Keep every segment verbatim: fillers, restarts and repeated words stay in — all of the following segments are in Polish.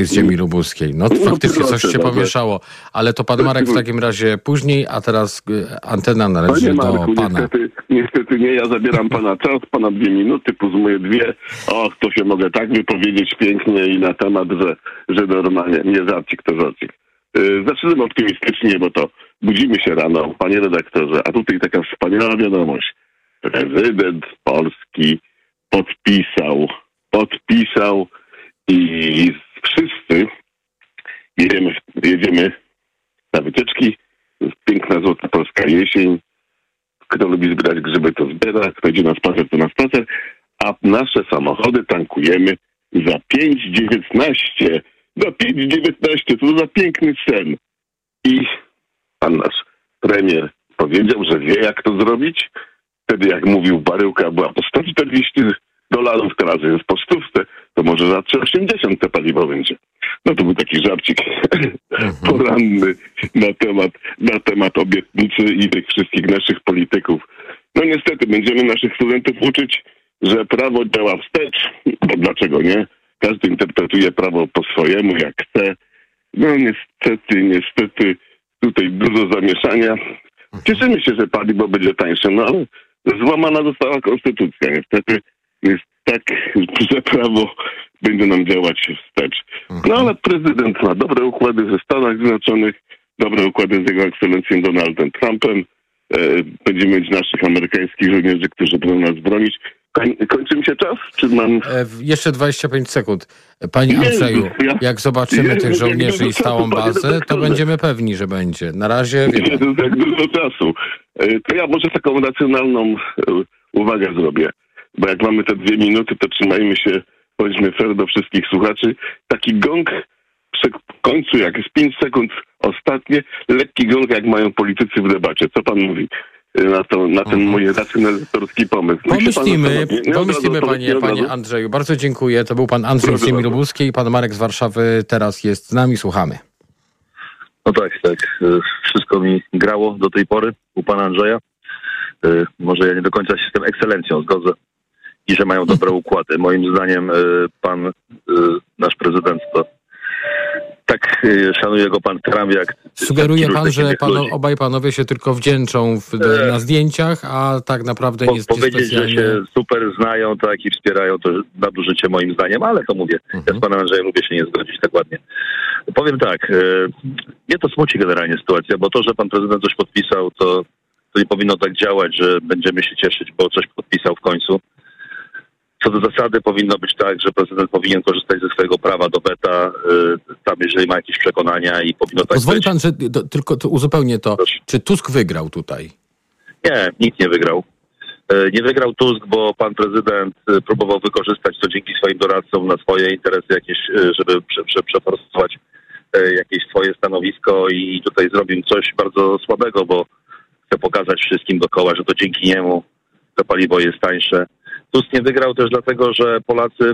z ziemi lubuskiej. No, no faktycznie coś się pomieszało, ale to pan Marek w takim razie później, a teraz antena należy Panie Marku, do pana. Niestety, niestety nie, ja zabieram pana czas, pana dwie minuty, plus moje dwie. Och, to się mogę tak wypowiedzieć pięknie i na temat, że, że normalnie, nie żarcik to żarcik. Yy, zaczynamy optymistycznie, bo to budzimy się rano, panie redaktorze, a tutaj taka wspaniała wiadomość. Prezydent Polski podpisał, podpisał i wszyscy jedziemy, jedziemy na wycieczki. Piękna, złota polska jesień. Kto lubi zbierać grzyby, to zbiera. Kto idzie na spacer, to na spacer. A nasze samochody tankujemy za pięć dziewiętnaście. Za pięć dziewiętnaście. To za piękny sen. I pan nasz premier powiedział, że wie, jak to zrobić. Wtedy, jak mówił, baryłka była po sto czterdzieści dolarów, teraz jest po stówce, to może za trzy osiemdziesiąt te paliwo będzie. No to był taki żarcik mhm. poranny na temat, na temat obietnicy i tych wszystkich naszych polityków. No niestety będziemy naszych studentów uczyć, że prawo działa wstecz, bo dlaczego nie? Każdy interpretuje prawo po swojemu, jak chce. No niestety, niestety tutaj dużo zamieszania. Cieszymy się, że paliwo będzie tańsze, no ale złamana została konstytucja. Niestety jest tak, że prawo będzie nam działać wstecz. No ale prezydent ma dobre układy ze Stanach Zjednoczonych, dobre układy z jego ekscelencją Donaldem Trumpem. E, będziemy mieć naszych amerykańskich żołnierzy, którzy będą nas bronić. Kończy mi się czas? Czy mam... E, jeszcze dwadzieścia pięć sekund. Panie Andrzeju, ja, jak zobaczymy ja, tych żołnierzy i stałą bazę, to będziemy pewni, że będzie. Na razie... Nie, to jest tak dużo czasu. E, to ja może taką racjonalną e, uwagę zrobię. Bo jak mamy te dwie minuty, to trzymajmy się, bądźmy fair do wszystkich słuchaczy. Taki gong przy końcu, jak jest pięć sekund ostatnie, lekki gong, jak mają politycy w debacie. Co pan mówi na, to, na ten mój racjonalizatorski pomysł? Pomyślimy, pan pomyślimy panie, panie Andrzeju. Bardzo dziękuję. To był pan Andrzej z ziemi lubuskiej i pan Marek z Warszawy teraz jest z nami. Słuchamy. No tak, tak. Wszystko mi grało do tej pory u pana Andrzeja. Może ja nie do końca się z tym ekscelencją zgodzę. I że mają dobre układy. Moim zdaniem pan, nasz prezydent, to tak szanuje go pan Trump, jak... Sugeruje pan, że pan, obaj panowie się tylko wdzięczą w, na zdjęciach, a tak naprawdę nie po, powiedzieć, specjalnie... że się super znają, tak, i wspierają, to nadużycie moim zdaniem, ale to mówię. Mhm. Ja z panem Andrzejem lubię się nie zgodzić tak ładnie. Powiem tak, mnie to smuci generalnie sytuacja, bo to, że pan prezydent coś podpisał, to, to nie powinno tak działać, że będziemy się cieszyć, bo coś podpisał w końcu. Co do zasady powinno być tak, że prezydent powinien korzystać ze swojego prawa do weta, y, tam jeżeli ma jakieś przekonania i powinno tak Pozwoli być. pan, że do, tylko to uzupełnię to. Proszę. Czy Tusk wygrał tutaj? Nie, nikt nie wygrał. Y, nie wygrał Tusk, bo pan prezydent y, próbował wykorzystać to dzięki swoim doradcom na swoje interesy jakieś, y, żeby prze, prze, przeforsować y, jakieś swoje stanowisko i tutaj zrobił coś bardzo słabego, bo chce pokazać wszystkim dookoła, że to dzięki niemu to paliwo jest tańsze. Tusk nie wygrał też dlatego, że Polacy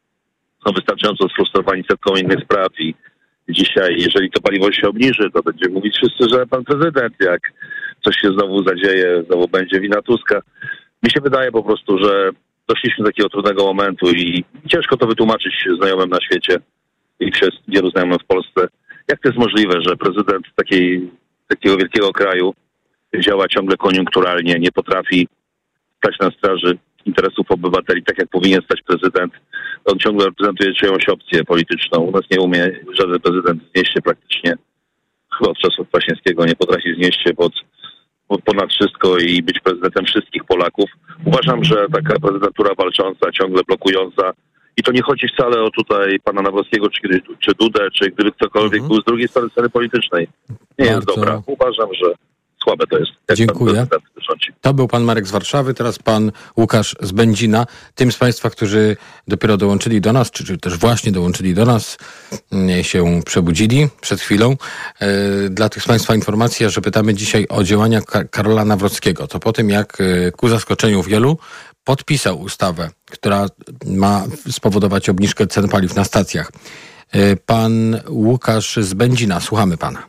są wystarczająco sfrustrowani setką innych spraw i dzisiaj, jeżeli to paliwo się obniży, to będzie mówić wszyscy, że pan prezydent, jak coś się znowu zadzieje, znowu będzie wina Tuska. Mi się wydaje po prostu, że doszliśmy do takiego trudnego momentu i ciężko to wytłumaczyć znajomym na świecie i przez wielu znajomym w Polsce. Jak to jest możliwe, że prezydent takiej, takiego wielkiego kraju działa ciągle koniunkturalnie, nie potrafi stać na straży interesów obywateli, tak jak powinien stać prezydent. On ciągle reprezentuje czyjąś opcję polityczną. U nas nie umie żaden prezydent znieść się praktycznie, chyba od czasów Kwaśniewskiego, nie potrafi znieść się pod, pod, ponad wszystko i być prezydentem wszystkich Polaków. Uważam, że taka prezydentura walcząca, ciągle blokująca, i to nie chodzi wcale o tutaj pana Nawrockiego, czy, czy Dudę, czy gdyby ktokolwiek mhm. był z drugiej strony sceny politycznej. Nie Bardzo. jest dobra. Uważam, że słabe to jest. Dziękuję. To był pan Marek z Warszawy, teraz pan Łukasz z Będzina. Tym z państwa, którzy dopiero dołączyli do nas, czy, czy też właśnie dołączyli do nas, się przebudzili przed chwilą. Dla tych z państwa informacja, że pytamy dzisiaj o działania Karola Nawrockiego. To po tym, jak ku zaskoczeniu wielu podpisał ustawę, która ma spowodować obniżkę cen paliw na stacjach. Pan Łukasz z Będzina, słuchamy pana.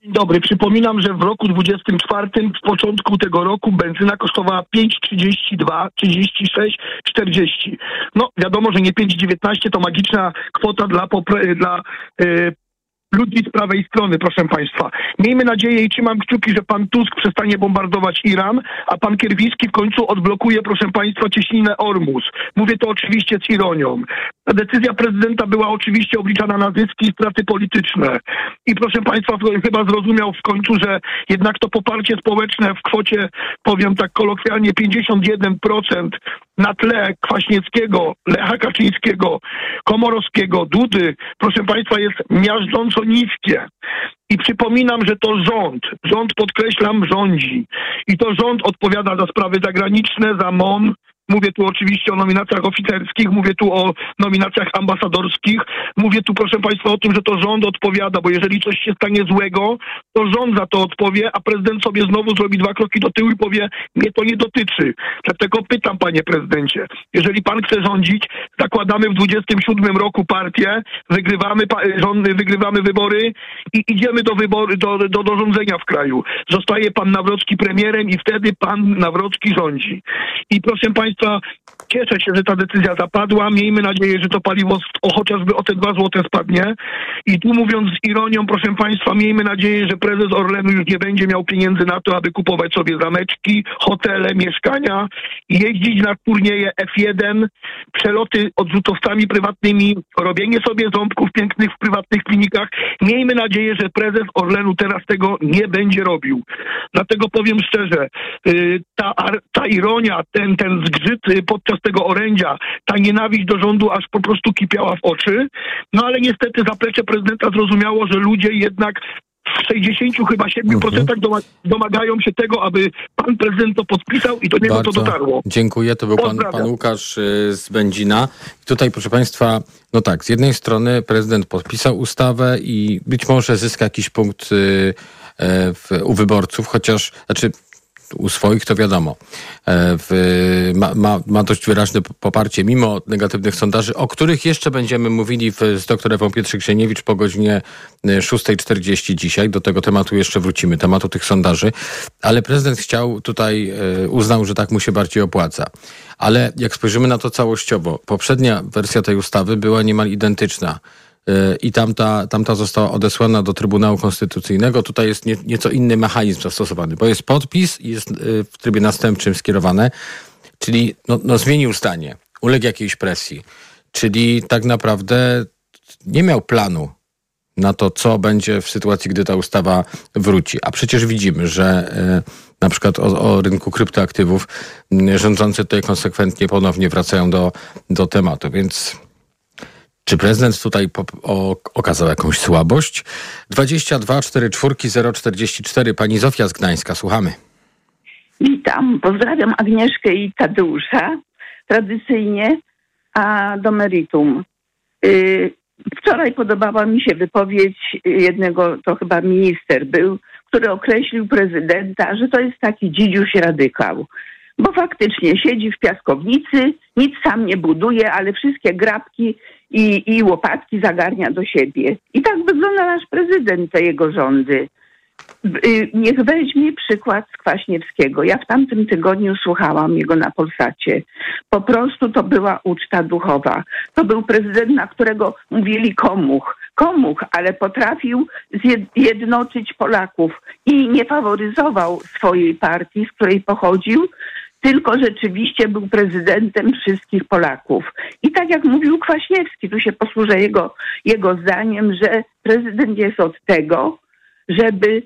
Dzień dobry. Przypominam, że w roku dwudziestym czwartym, w początku tego roku benzyna kosztowała pięć trzydzieści dwa, trzydzieści sześć, czterdzieści. No wiadomo, że nie pięć dziewiętnaście to magiczna kwota dla, popre- dla yy, ludzi z prawej strony, proszę państwa. Miejmy nadzieję i trzymam kciuki, że pan Tusk przestanie bombardować Iran, a pan Kierwiński w końcu odblokuje, proszę państwa, cieśninę Ormus. Mówię to oczywiście z ironią. Ta decyzja prezydenta była oczywiście obliczana na zyski i straty polityczne. I proszę państwa, chyba zrozumiał w końcu, że jednak to poparcie społeczne w kwocie, powiem tak kolokwialnie, pięćdziesiąt jeden procent na tle Kwaśniewskiego, Lecha Kaczyńskiego, Komorowskiego, Dudy, proszę państwa, jest miażdżąco niskie. I przypominam, że to rząd, rząd podkreślam, rządzi. I to rząd odpowiada za sprawy zagraniczne, za M O N. Mówię tu oczywiście o nominacjach oficerskich, mówię tu o nominacjach ambasadorskich, mówię tu, proszę państwa, o tym, że to rząd odpowiada, bo jeżeli coś się stanie złego, to rząd za to odpowie, a prezydent sobie znowu zrobi dwa kroki do tyłu i powie, mnie to nie dotyczy. Dlatego pytam, panie prezydencie, jeżeli pan chce rządzić, zakładamy w dwudziestym siódmym roku partię, wygrywamy, rządy, wygrywamy wybory i idziemy do wybory, do, do, do rządzenia w kraju. Zostaje pan Nawrocki premierem i wtedy pan Nawrocki rządzi. I proszę państwa, cieszę się, że ta decyzja zapadła. Miejmy nadzieję, że to paliwo o, chociażby o te dwa złote spadnie. I tu mówiąc z ironią, proszę państwa, miejmy nadzieję, że prezes Orlenu już nie będzie miał pieniędzy na to, aby kupować sobie zameczki, hotele, mieszkania, jeździć na turnieje F jeden, przeloty odrzutowcami prywatnymi, robienie sobie ząbków pięknych w prywatnych klinikach. Miejmy nadzieję, że prezes Orlenu teraz tego nie będzie robił. Dlatego powiem szczerze, ta, ta ironia, ten, ten zgrzyt podczas tego orędzia, ta nienawiść do rządu aż po prostu kipiała w oczy. No ale niestety zaplecze prezydenta zrozumiało, że ludzie jednak w sześćdziesięciu chyba siedmiu procentach domagają się tego, aby pan prezydent to podpisał i do niego Bardzo to dotarło. Dziękuję. To był pan, pan Łukasz z Będzina. I tutaj, proszę państwa, no tak, z jednej strony prezydent podpisał ustawę i być może zyska jakiś punkt w, u wyborców, chociaż, znaczy u swoich to wiadomo, w, ma, ma, ma dość wyraźne poparcie mimo negatywnych sondaży, o których jeszcze będziemy mówili w, z doktorem Pietrzyk-Sieniewicz po godzinie szósta czterdzieści dzisiaj. Do tego tematu jeszcze wrócimy, tematu tych sondaży. Ale prezydent chciał tutaj, uznał, że tak mu się bardziej opłaca. Ale jak spojrzymy na to całościowo, poprzednia wersja tej ustawy była niemal identyczna. I tamta, tamta została odesłana do Trybunału Konstytucyjnego. Tutaj jest nie, nieco inny mechanizm zastosowany, bo jest podpis i jest w trybie następczym skierowane, czyli no, no zmienił zdanie, uległ jakiejś presji, czyli tak naprawdę nie miał planu na to, co będzie w sytuacji, gdy ta ustawa wróci. A przecież widzimy, że e, na przykład o, o rynku kryptoaktywów m, rządzący tutaj konsekwentnie ponownie wracają do, do tematu, więc czy prezydent tutaj po, o, okazał jakąś słabość? dwadzieścia dwa czterdzieści cztery zero czterdzieści cztery. Pani Zofia z Gdańska, słuchamy. Witam, pozdrawiam Agnieszkę i Tadeusza. Tradycyjnie, a do meritum. Yy, wczoraj podobała mi się wypowiedź jednego, to chyba minister był, który określił prezydenta, że to jest taki dzidziuś radykał. Bo faktycznie siedzi w piaskownicy, nic sam nie buduje, ale wszystkie grabki i, i łopatki zagarnia do siebie. I tak wygląda nasz prezydent, te jego rządy. Niech weźmie przykład z Kwaśniewskiego. Ja w tamtym tygodniu słuchałam jego na Polsacie. Po prostu to była uczta duchowa. To był prezydent, na którego mówili komuch. Komuch, ale potrafił zjednoczyć Polaków i nie faworyzował swojej partii, z której pochodził, tylko rzeczywiście był prezydentem wszystkich Polaków. I tak jak mówił Kwaśniewski, tu się posłużę jego, jego zdaniem, że prezydent jest od tego, żeby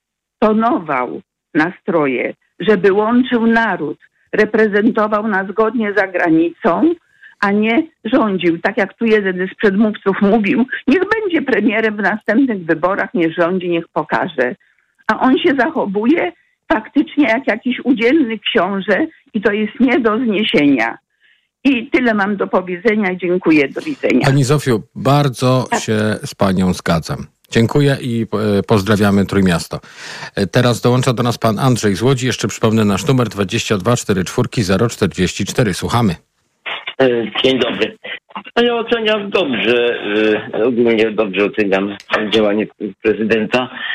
tonował nastroje, żeby łączył naród, reprezentował nas godnie za granicą, a nie rządził. Tak jak tu jeden z przedmówców mówił, niech będzie premierem w następnych wyborach, niech rządzi, niech pokaże. A on się zachowuje faktycznie jak jakiś udzielny książę i to jest nie do zniesienia. I tyle mam do powiedzenia. Dziękuję. Do widzenia. Pani Zofiu, bardzo tak. się z panią zgadzam. Dziękuję i pozdrawiamy Trójmiasto. Teraz dołącza do nas pan Andrzej z Łodzi. Jeszcze przypomnę nasz numer dwadzieścia dwa czterdzieści cztery zero czterdzieści cztery. Słuchamy. Dzień dobry. No ja oceniam dobrze, ogólnie dobrze oceniam działanie prezydenta.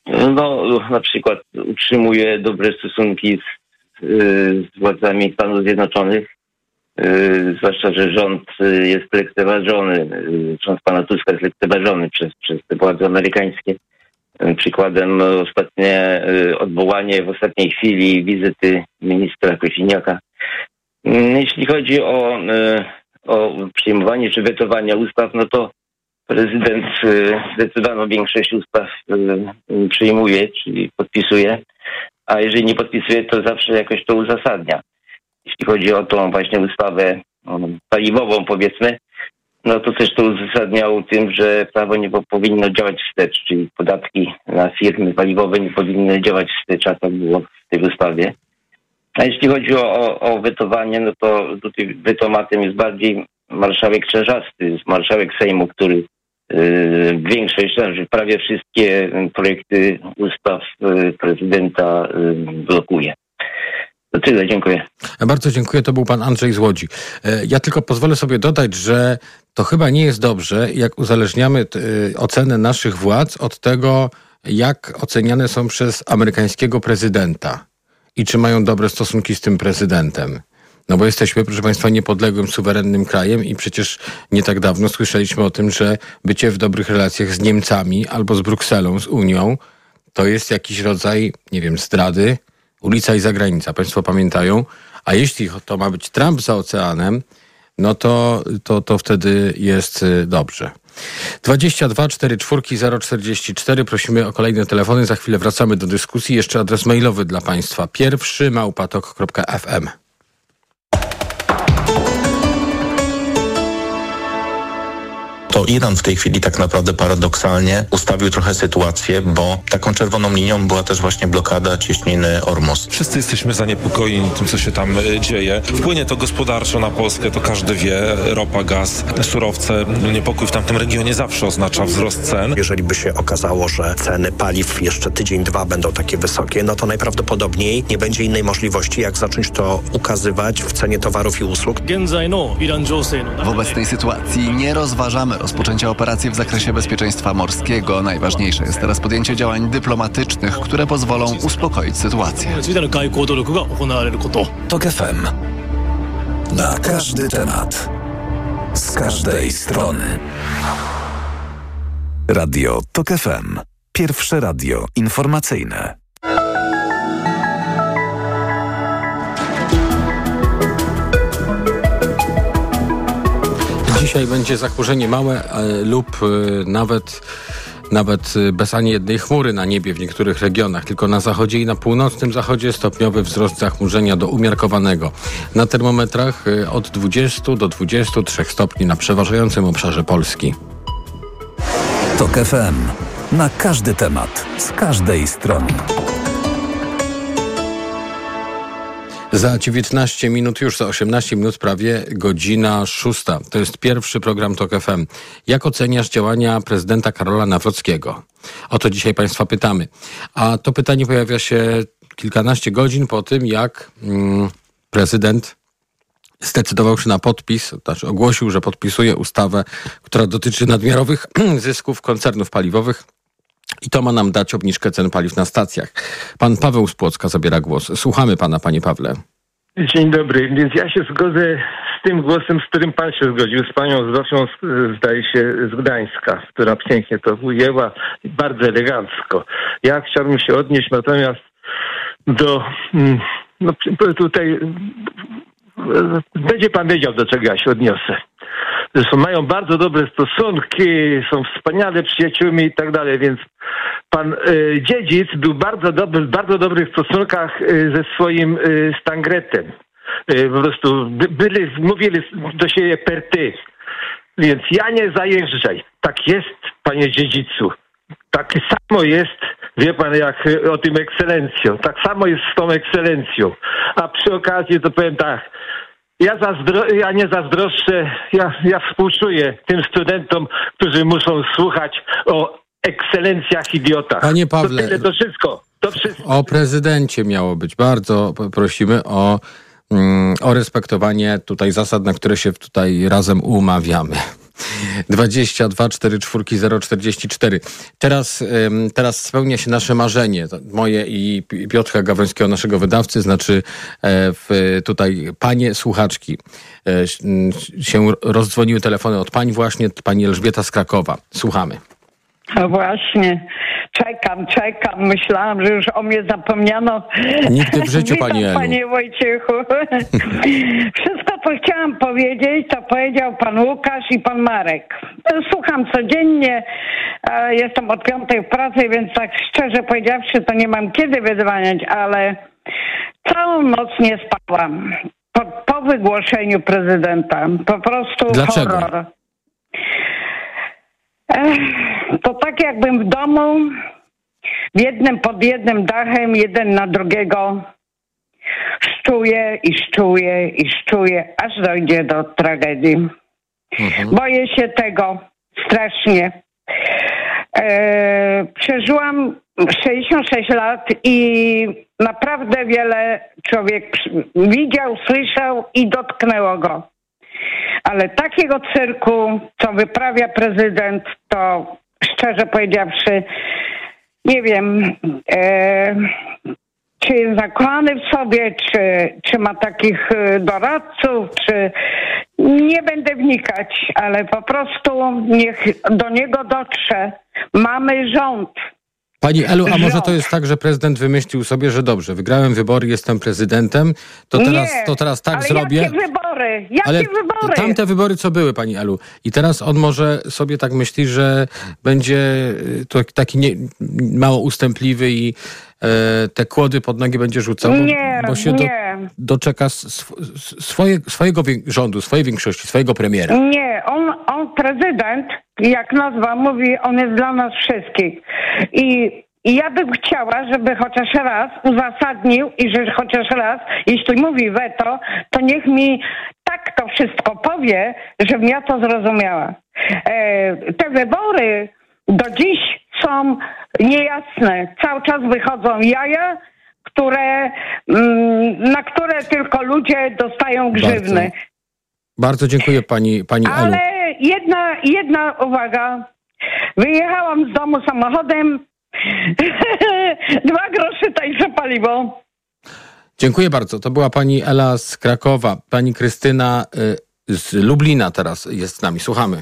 No, na przykład utrzymuje dobre stosunki z, z władzami Stanów Zjednoczonych, zwłaszcza, że rząd jest lekceważony, rząd pana Tuska jest lekceważony przez, przez te władze amerykańskie. Przykładem ostatnie odwołanie w ostatniej chwili wizyty ministra Kosiniaka. Jeśli chodzi o, o przyjmowanie czy wetowanie ustaw, no to prezydent zdecydowaną większość ustaw przyjmuje, czyli podpisuje, a jeżeli nie podpisuje, to zawsze jakoś to uzasadnia. Jeśli chodzi o tą właśnie ustawę paliwową, powiedzmy, no to też to uzasadniał tym, że prawo nie powinno działać wstecz, czyli podatki na firmy paliwowe nie powinny działać wstecz, a tak było w tej ustawie. A jeśli chodzi o, o, o wetowanie, no to tutaj wetomatem jest bardziej marszałek Czerzasty, marszałek Sejmu, który yy, większość, znaczy prawie wszystkie projekty ustaw yy, prezydenta yy, blokuje. To tyle, dziękuję. Bardzo dziękuję, to był pan Andrzej z Łodzi. Ja tylko pozwolę sobie dodać, że to chyba nie jest dobrze, jak uzależniamy t- ocenę naszych władz od tego, jak oceniane są przez amerykańskiego prezydenta i czy mają dobre stosunki z tym prezydentem. No bo jesteśmy, proszę państwa, niepodległym, suwerennym krajem i przecież nie tak dawno słyszeliśmy o tym, że bycie w dobrych relacjach z Niemcami albo z Brukselą, z Unią, to jest jakiś rodzaj, nie wiem, zdrady, ulica i zagranica. Państwo pamiętają? A jeśli to ma być Trump za oceanem, no to, to, to wtedy jest dobrze. dwadzieścia dwa czterdzieści cztery zero czterdzieści cztery. Prosimy o kolejne telefony. Za chwilę wracamy do dyskusji. Jeszcze adres mailowy dla państwa. Pierwszy małpatok kropka f m. To Iran w tej chwili tak naprawdę paradoksalnie ustawił trochę sytuację, bo taką czerwoną linią była też właśnie blokada cieśniny Ormus. Wszyscy jesteśmy zaniepokojeni tym, co się tam dzieje. Wpłynie to gospodarczo na Polskę, to każdy wie. Ropa, gaz, surowce. Niepokój w tamtym regionie zawsze oznacza wzrost cen. Jeżeli by się okazało, że ceny paliw jeszcze tydzień, dwa będą takie wysokie, no to najprawdopodobniej nie będzie innej możliwości, jak zacząć to ukazywać w cenie towarów i usług. W obecnej sytuacji nie rozważamy rozpoczęcia operacji w zakresie bezpieczeństwa morskiego. Najważniejsze jest teraz podjęcie działań dyplomatycznych, które pozwolą uspokoić sytuację. Tok F M. Na każdy temat. Z każdej strony. Radio Tok F M. Pierwsze radio informacyjne. Dzisiaj będzie zachmurzenie małe lub nawet, nawet bez ani jednej chmury na niebie w niektórych regionach. Tylko na zachodzie i na północnym zachodzie stopniowy wzrost zachmurzenia do umiarkowanego. Na termometrach od dwudziestu do dwudziestu trzech stopni na przeważającym obszarze Polski. Tok F M. Na każdy temat. Z każdej strony. Za dziewiętnaście minut, już za osiemnaście minut, prawie godzina szósta. To jest pierwszy program Tok F M. Jak oceniasz działania prezydenta Karola Nawrockiego? O to dzisiaj państwa pytamy. A to pytanie pojawia się kilkanaście godzin po tym, jak mm, prezydent zdecydował się na podpis, znaczy ogłosił, że podpisuje ustawę, która dotyczy nadmiarowych zysków koncernów paliwowych. I to ma nam dać obniżkę cen paliw na stacjach. Pan Paweł z Płocka zabiera głos. Słuchamy pana, panie Pawle. Dzień dobry. Więc ja się zgodzę z tym głosem, z którym pan się zgodził, z panią Zosią, zdaje się, z Gdańska, która pięknie to ujęła, bardzo elegancko. Ja chciałbym się odnieść natomiast do... No tutaj... Będzie pan wiedział, do czego ja się odniosę. Zresztą mają bardzo dobre stosunki, są wspaniale przyjaciółmi i tak dalej, więc pan y, dziedzic był bardzo dobry, w bardzo dobrych stosunkach y, ze swoim y, Stangretem. Y, po prostu by, byli, mówili do siebie per ty. Więc ja nie zajeżdżaj. Tak jest, panie dziedzicu. Tak samo jest, wie pan, jak o tym ekscelencją. Tak samo jest z tą ekscelencją. A przy okazji to powiem tak. Ja, zazdro- ja nie zazdroszczę, ja, ja współczuję tym studentom, którzy muszą słuchać o ekscelencjach idiotach. Panie Pawle, to tyle, to wszystko, to wszystko. O prezydencie miało być. Bardzo prosimy o, mm, o respektowanie tutaj zasad, na które się tutaj razem umawiamy. dwadzieścia dwa cztery cztery zero czterdzieści cztery. Teraz, teraz spełnia się nasze marzenie, moje i Piotra Gawrońskiego, naszego wydawcy, znaczy w, tutaj panie słuchaczki się rozdzwoniły telefony od pań właśnie, pani Elżbieta z Krakowa. Słuchamy. No właśnie, czekam, czekam. Myślałam, że już o mnie zapomniano. Nigdy w życiu, Witam, pani Elu. Panie Wojciechu. Wszystko, co chciałam powiedzieć, to powiedział pan Łukasz i pan Marek. Słucham codziennie. Jestem od piątej w pracy, więc tak szczerze powiedziawszy, to nie mam kiedy wydzwaniać, ale całą noc nie spałam. Po, po wygłoszeniu prezydenta. Po prostu Dlaczego? horror. Ech, to tak jakbym w domu, w jednym pod jednym dachem, jeden na drugiego szczuje i szczuje i szczuje, aż dojdzie do tragedii. Mhm. Boję się tego strasznie. E, przeżyłam sześćdziesiąt sześć lat i naprawdę wiele człowiek widział, słyszał i dotknęło go. Ale takiego cyrku, co wyprawia prezydent, to szczerze powiedziawszy, nie wiem, e, czy jest zakochany w sobie, czy, czy ma takich doradców, czy nie będę wnikać, ale po prostu niech do niego dotrze. Mamy rząd. Pani Elu, a może to jest tak, że prezydent wymyślił sobie, że dobrze, wygrałem wybory, jestem prezydentem, to teraz, nie, to teraz tak ale zrobię. Jakie wybory? Jakie ale wybory? Tamte wybory co były, pani Elu? I teraz on może sobie tak myśli, że będzie to taki nie, mało ustępliwy i e, te kłody pod nogi będzie rzucał, bo, nie, bo się nie. Do, doczeka sw, swoje, swojego rządu, swojej większości, swojego premiera. Nie, on, on prezydent, jak nazwa mówi, on jest dla nas wszystkich. I I ja bym chciała, żeby chociaż raz uzasadnił i że chociaż raz, jeśli mówi weto, to niech mi tak to wszystko powie, żebym ja to zrozumiała. E, te wybory do dziś są niejasne. Cały czas wychodzą jaja, które, mm, na które tylko ludzie dostają grzywny. Bardzo, bardzo dziękuję pani, pani Elu. Ale jedna, jedna uwaga. Wyjechałam z domu samochodem. Dwa grosze tańsze paliwo. Dziękuję bardzo. To była pani Ela z Krakowa. Pani Krystyna y, z Lublina teraz jest z nami. Słuchamy.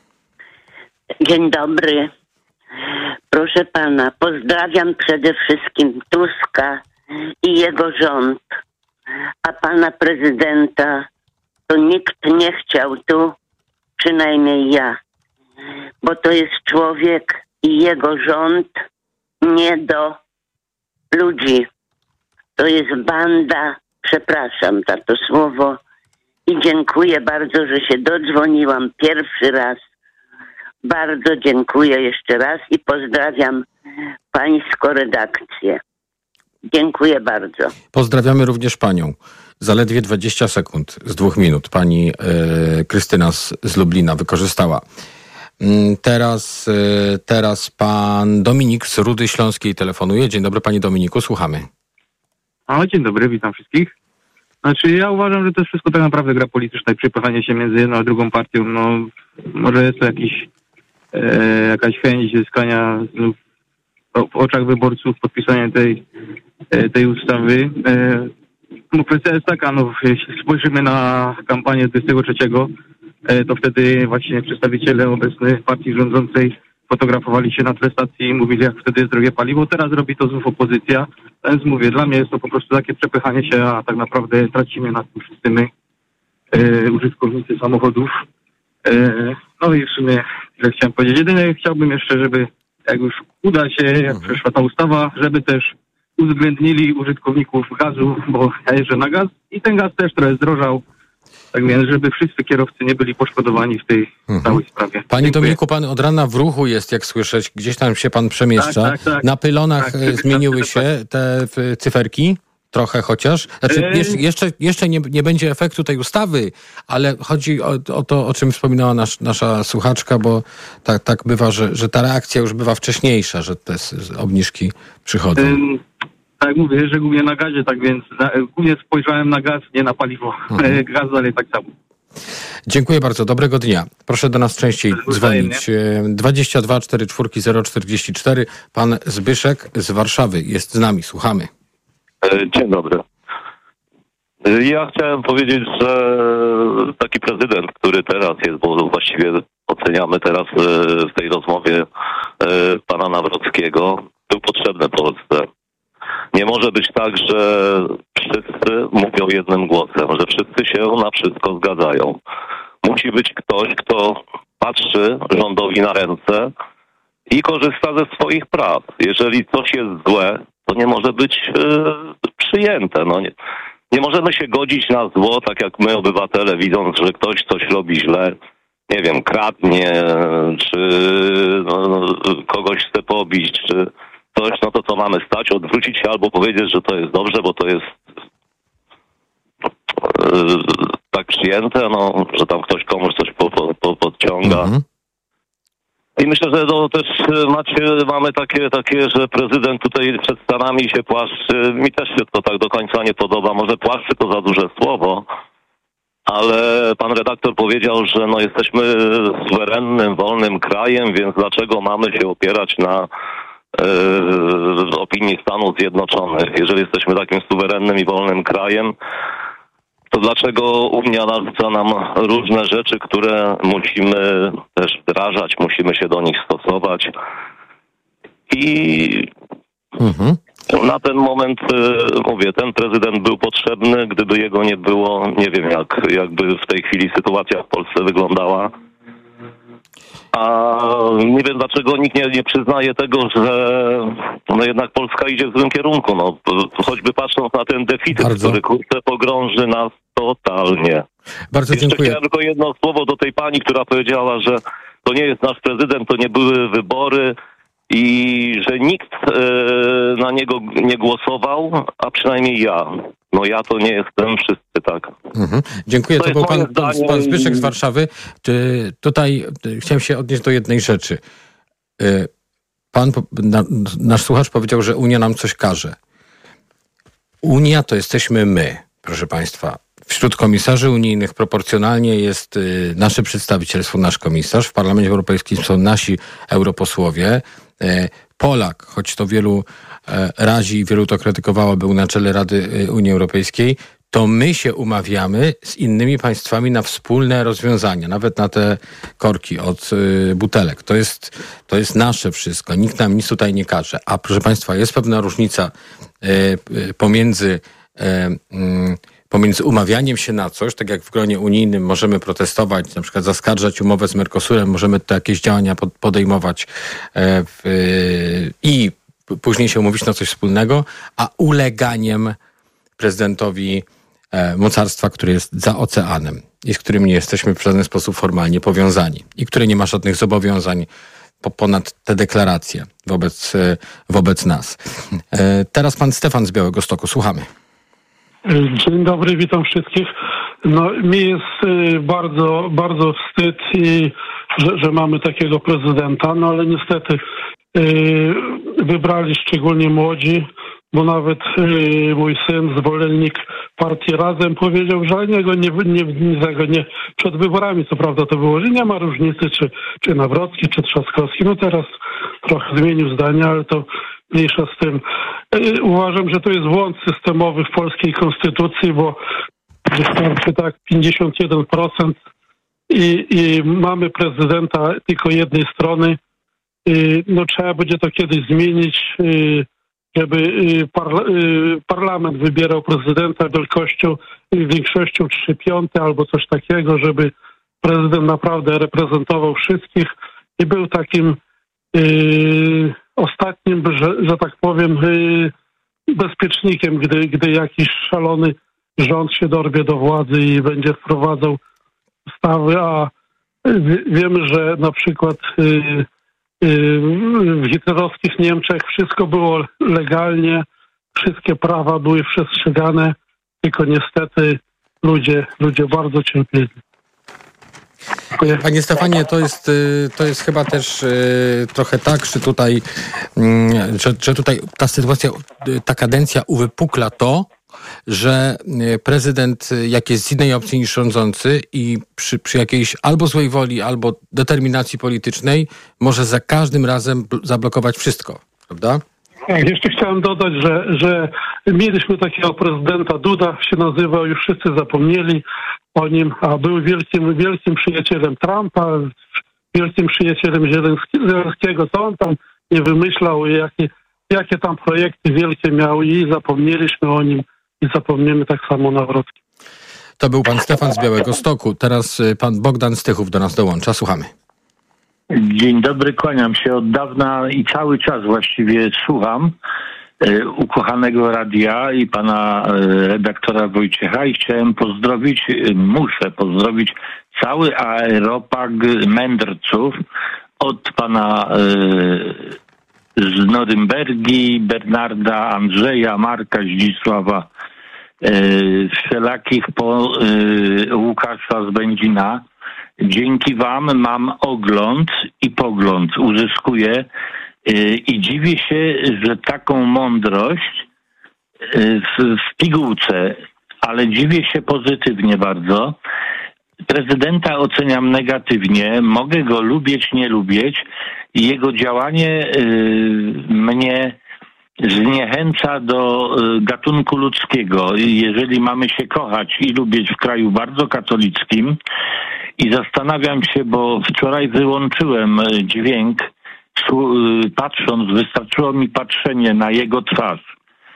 Dzień dobry. Proszę pana, pozdrawiam przede wszystkim Tuska i jego rząd. A pana prezydenta to nikt nie chciał tu, przynajmniej ja. Bo to jest człowiek i jego rząd nie do ludzi. To jest banda, przepraszam za to słowo i dziękuję bardzo, że się dodzwoniłam pierwszy raz. Bardzo dziękuję jeszcze raz i pozdrawiam pańską redakcję. Dziękuję bardzo. Pozdrawiamy również panią. Zaledwie dwadzieścia sekund z dwóch minut pani yy, Krystyna z, z Lublina wykorzystała. Teraz, teraz pan Dominik z Rudy Śląskiej telefonuje. Dzień dobry, panie Dominiku, słuchamy. O, dzień dobry, witam wszystkich. Znaczy, ja uważam, że to jest wszystko tak naprawdę gra polityczna i przepychanie się między jedną a drugą partią. No, może jest to jakiś, e, jakaś chęć zyskania w, w oczach wyborców podpisania tej, e, tej ustawy. E, no, kwestia jest taka, no, jeśli spojrzymy na kampanię dwudziestego trzeciego, to wtedy właśnie przedstawiciele obecnej partii rządzącej fotografowali się na tle stacji i mówili, jak wtedy jest drogie paliwo. Teraz robi to znów opozycja. Więc mówię, dla mnie jest to po prostu takie przepychanie się, a tak naprawdę tracimy na tym wszyscy my, e, użytkownicy samochodów. E, no i w sumie tyle chciałem powiedzieć. Jedynie chciałbym jeszcze, żeby jak już uda się, jak przeszła ta ustawa, żeby też uwzględnili użytkowników gazu, bo ja jeżdżę na gaz i ten gaz też trochę zdrożał. Tak więc, żeby wszyscy kierowcy nie byli poszkodowani w tej mhm. całej sprawie. Panie Dziękuję. Dominiku, pan od rana w ruchu jest, jak słyszeć. Gdzieś tam się pan przemieszcza. Tak, tak, tak. Na pylonach tak, zmieniły się te cyferki? Trochę chociaż. Znaczy, jeszcze, jeszcze, jeszcze nie, nie będzie efektu tej ustawy, ale chodzi o, o to, o czym wspominała nasz, nasza słuchaczka, bo tak, tak bywa, że, że ta reakcja już bywa wcześniejsza, że te obniżki przychodzą. Ym, tak jak mówię, że głównie na gazie, tak więc na, głównie spojrzałem na gaz, nie na paliwo. Mhm. Gaz dalej tak samo. Dziękuję bardzo. Dobrego dnia. Proszę do nas częściej dzwonić. dwadzieścia dwa czterdzieści cztery zero czterdzieści cztery. Pan Zbyszek z Warszawy jest z nami. Słuchamy. Dzień dobry. Ja chciałem powiedzieć, że taki prezydent, który teraz jest, bo właściwie oceniamy teraz w tej rozmowie pana Nawrockiego, był potrzebny Polsce. Nie może być tak, że wszyscy mówią jednym głosem, że wszyscy się na wszystko zgadzają. Musi być ktoś, kto patrzy rządowi na ręce i korzysta ze swoich praw. Jeżeli coś jest złe, to nie może być yy, przyjęte. No nie, nie możemy się godzić na zło, tak jak my, obywatele, widząc, że ktoś coś robi źle, nie wiem, kradnie, czy no, no, kogoś chce pobić, czy coś, no to co mamy stać, odwrócić się albo powiedzieć, że to jest dobrze, bo to jest yy, tak przyjęte, no, że tam ktoś komuś coś po, po, po, podciąga. Mhm. I myślę, że no, też macie, mamy takie, takie, że prezydent tutaj przed Stanami się płaszczy. Mi też się to tak do końca nie podoba. Może płaszczy to za duże słowo, ale pan redaktor powiedział, że no, jesteśmy suwerennym, wolnym krajem, więc dlaczego mamy się opierać na yy, opinii Stanów Zjednoczonych? Jeżeli jesteśmy takim suwerennym i wolnym krajem, to dlaczego Unia narzuca nam różne rzeczy, które musimy też wdrażać, musimy się do nich stosować. I mhm. na ten moment, mówię, ten prezydent był potrzebny. Gdyby jego nie było, nie wiem jak jakby w tej chwili sytuacja w Polsce wyglądała. A nie wiem, dlaczego nikt nie, nie przyznaje tego, że no jednak Polska idzie w złym kierunku. No, choćby patrząc na ten deficyt, Bardzo. który kurczę pogrąży nas totalnie. Bardzo Jeszcze dziękuję. Chciałem tylko jedno słowo do tej pani, która powiedziała, że to nie jest nasz prezydent, to nie były wybory i że nikt e, na niego nie głosował, a przynajmniej ja. No ja to nie jestem, wszyscy tak. Mhm. Dziękuję, to, to był pan, pan, pan Zbyszek z Warszawy. Ty, tutaj ty, chciałem się odnieść do jednej rzeczy. Y, pan, na, nasz słuchacz powiedział, że Unia nam coś każe. Unia to jesteśmy my, proszę państwa. Wśród komisarzy unijnych proporcjonalnie jest y, nasze przedstawicielstwo, nasz komisarz. W Parlamencie Europejskim są nasi europosłowie. Y, Polak, choć to wielu razi i wielu to krytykowało, był na czele Rady Unii Europejskiej, to my się umawiamy z innymi państwami na wspólne rozwiązania, nawet na te korki od y, butelek. To jest, to jest nasze wszystko. Nikt nam nic tutaj nie każe. A proszę państwa, jest pewna różnica y, y, pomiędzy y, y, pomiędzy umawianiem się na coś, tak jak w gronie unijnym możemy protestować, na przykład zaskarżać umowę z Mercosurem, możemy to jakieś działania podejmować y, y, i później się umówić na coś wspólnego, a uleganiem prezydentowi e, mocarstwa, które jest za oceanem i z którym nie jesteśmy w żaden sposób formalnie powiązani i które nie ma żadnych zobowiązań po, ponad te deklaracje wobec, e, wobec nas. E, teraz pan Stefan z Białegostoku. Słuchamy. Dzień dobry, witam wszystkich. No, mi jest y, bardzo, bardzo wstyd, i, że, że mamy takiego prezydenta, no ale niestety y, wybrali szczególnie młodzi, bo nawet y, mój syn, zwolennik partii Razem, powiedział, że niego nie, nie, nie, nie przed wyborami, co prawda to było, że nie ma różnicy, czy, czy Nawrocki, czy Trzaskowski. No teraz trochę zmienił zdanie, ale to mniejsza z tym. Y, uważam, że to jest błąd systemowy w polskiej konstytucji, bo wystarczy tak pięćdziesiąt jeden procent i, i mamy prezydenta tylko jednej strony. Y, no trzeba będzie to kiedyś zmienić, y, żeby parla- parlament wybierał prezydenta wielkością, większością trzy piąte albo coś takiego, żeby prezydent naprawdę reprezentował wszystkich i był takim yy, ostatnim, że, że tak powiem, yy, bezpiecznikiem, gdy, gdy jakiś szalony rząd się dorwie do władzy i będzie wprowadzał ustawy, a yy, wiemy, że na przykład yy, w hitlerowskich Niemczech wszystko było legalnie, wszystkie prawa były przestrzegane, tylko niestety ludzie, ludzie bardzo cierpieli. Panie Stefanie, to jest, to jest chyba też trochę tak, że tutaj, że, że tutaj ta sytuacja, ta kadencja uwypukla to, że prezydent, jak jest z innej opcji niż rządzący i przy, przy jakiejś albo złej woli, albo determinacji politycznej może za każdym razem zablokować wszystko, prawda? Tak, jeszcze chciałem dodać, że, że mieliśmy takiego prezydenta, Duda się nazywał, już wszyscy zapomnieli o nim, a był wielkim, wielkim przyjacielem Trumpa, wielkim przyjacielem Zełenskiego, co on tam nie wymyślał, jakie, jakie tam projekty wielkie miał i zapomnieliśmy o nim i zapomniemy tak samo Nawrocki. To był pan Stefan z Białegostoku. Teraz pan Bogdan Stychów do nas dołącza. Słuchamy. Dzień dobry, kłaniam się od dawna i cały czas właściwie słucham e, ukochanego radia i pana e, redaktora Wojciecha i chciałem pozdrowić, e, muszę pozdrowić cały aeropag mędrców od pana e, z Norymbergi, Bernarda, Andrzeja, Marka, Zdzisława, e, wszelakich po e, Łukasza z Będzina. Dzięki wam mam ogląd i pogląd uzyskuję yy, i dziwię się, że taką mądrość yy, w, w pigułce, ale dziwię się pozytywnie bardzo. Prezydenta oceniam negatywnie, mogę go lubić, nie lubić. Jego działanie yy, mnie zniechęca do y, gatunku ludzkiego. Jeżeli mamy się kochać i lubić w kraju bardzo katolickim, i zastanawiam się, bo wczoraj wyłączyłem dźwięk, patrząc, wystarczyło mi patrzenie na jego twarz.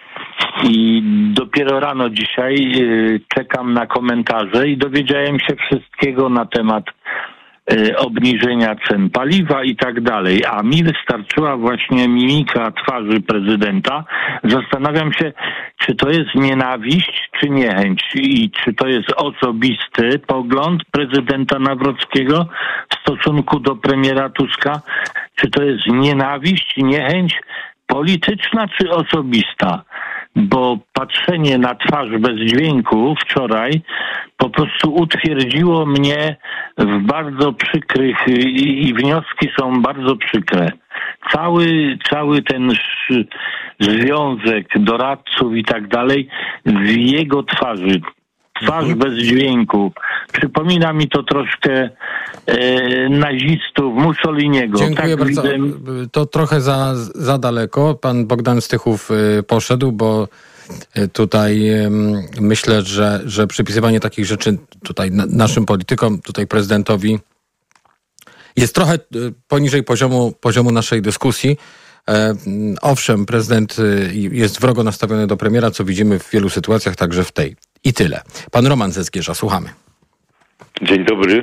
I dopiero rano dzisiaj czekam na komentarze i dowiedziałem się wszystkiego na temat obniżenia cen paliwa i tak dalej, a mi wystarczyła właśnie mimika twarzy prezydenta. Zastanawiam się, czy to jest nienawiść, czy niechęć i czy to jest osobisty pogląd prezydenta Nawrockiego w stosunku do premiera Tuska, czy to jest nienawiść, niechęć polityczna, czy osobista. Bo patrzenie na twarz bez dźwięku wczoraj po prostu utwierdziło mnie w bardzo przykrych i, i wnioski są bardzo przykre. Cały, cały ten sz, związek doradców i tak dalej w jego twarzy. Twarz mhm. bez dźwięku. Przypomina mi to troszkę e, nazistów, Mussoliniego. Dziękuję tak bardzo. Widzę... To trochę za, za daleko. Pan Bogdan Stychów y, poszedł, bo y, tutaj y, myślę, że, że przypisywanie takich rzeczy tutaj na, naszym politykom, tutaj prezydentowi jest trochę y, poniżej poziomu, poziomu naszej dyskusji. E, owszem, prezydent y, jest wrogo nastawiony do premiera, co widzimy w wielu sytuacjach, także w tej. I tyle. Pan Roman ze Zgierza, słuchamy. Dzień dobry.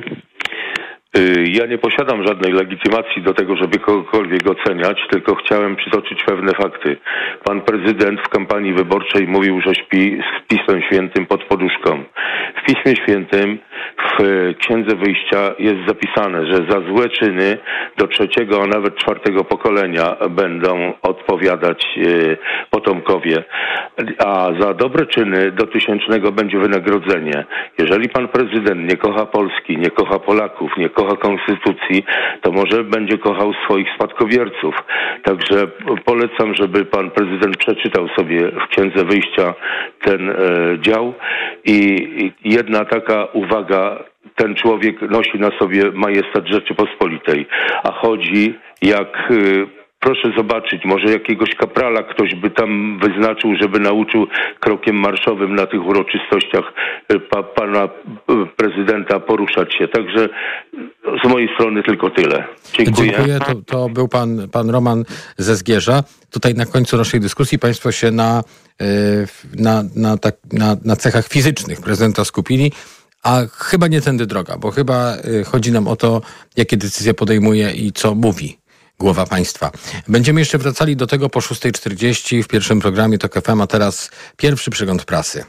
Ja nie posiadam żadnej legitymacji do tego, żeby kogokolwiek oceniać, tylko chciałem przytoczyć pewne fakty. Pan prezydent w kampanii wyborczej mówił, że śpi z Pismem Świętym pod poduszką. W Pismie Świętym w Księdze Wyjścia jest zapisane, że za złe czyny do trzeciego, a nawet czwartego pokolenia będą odpowiadać potomkowie, a za dobre czyny do tysięcznego będzie wynagrodzenie. Jeżeli pan prezydent nie kocha Polski, nie kocha Polaków, nie kocha konstytucji, to może będzie kochał swoich spadkobierców. Także polecam, żeby pan prezydent przeczytał sobie w Księdze Wyjścia ten e, dział i, i jedna taka uwaga, ten człowiek nosi na sobie majestat Rzeczypospolitej, a chodzi jak... E, Proszę zobaczyć, może jakiegoś kaprala ktoś by tam wyznaczył, żeby nauczył krokiem marszowym na tych uroczystościach pa, pana prezydenta poruszać się. Także z mojej strony tylko tyle. Dziękuję. Dziękuję. To, to był pan, pan Roman ze Zgierza. Tutaj na końcu naszej dyskusji państwo się na, na, na, tak, na, na cechach fizycznych prezydenta skupili. A chyba nie tędy droga, bo chyba chodzi nam o to, jakie decyzje podejmuje i co mówi głowa państwa. Będziemy jeszcze wracali do tego po szósta czterdzieści w pierwszym programie TOK F M, a teraz pierwszy przegląd prasy.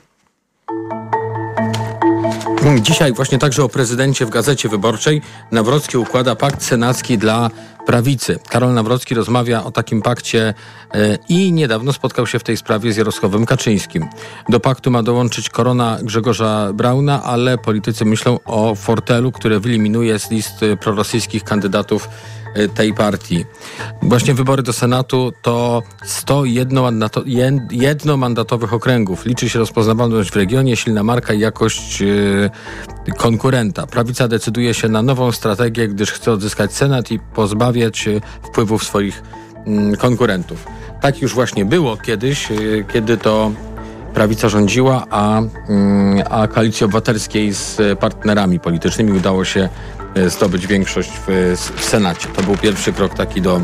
Dzisiaj właśnie także o prezydencie w Gazecie Wyborczej. Nawrocki układa pakt senacki dla prawicy. Karol Nawrocki rozmawia o takim pakcie e, i niedawno spotkał się w tej sprawie z Jarosławem Kaczyńskim. Do paktu ma dołączyć korona Grzegorza Brauna, ale politycy myślą o fortelu, który wyeliminuje z list prorosyjskich kandydatów tej partii. Właśnie wybory do Senatu to sto jednomandatowych okręgów. Liczy się rozpoznawalność w regionie, silna marka i jakość yy, konkurenta. Prawica decyduje się na nową strategię, gdyż chce odzyskać Senat i pozbawiać yy, wpływów swoich yy, konkurentów. Tak już właśnie było kiedyś, yy, kiedy to prawica rządziła, a, yy, a Koalicji Obywatelskiej z partnerami politycznymi udało się zdobyć większość w, w Senacie. To był pierwszy krok taki do,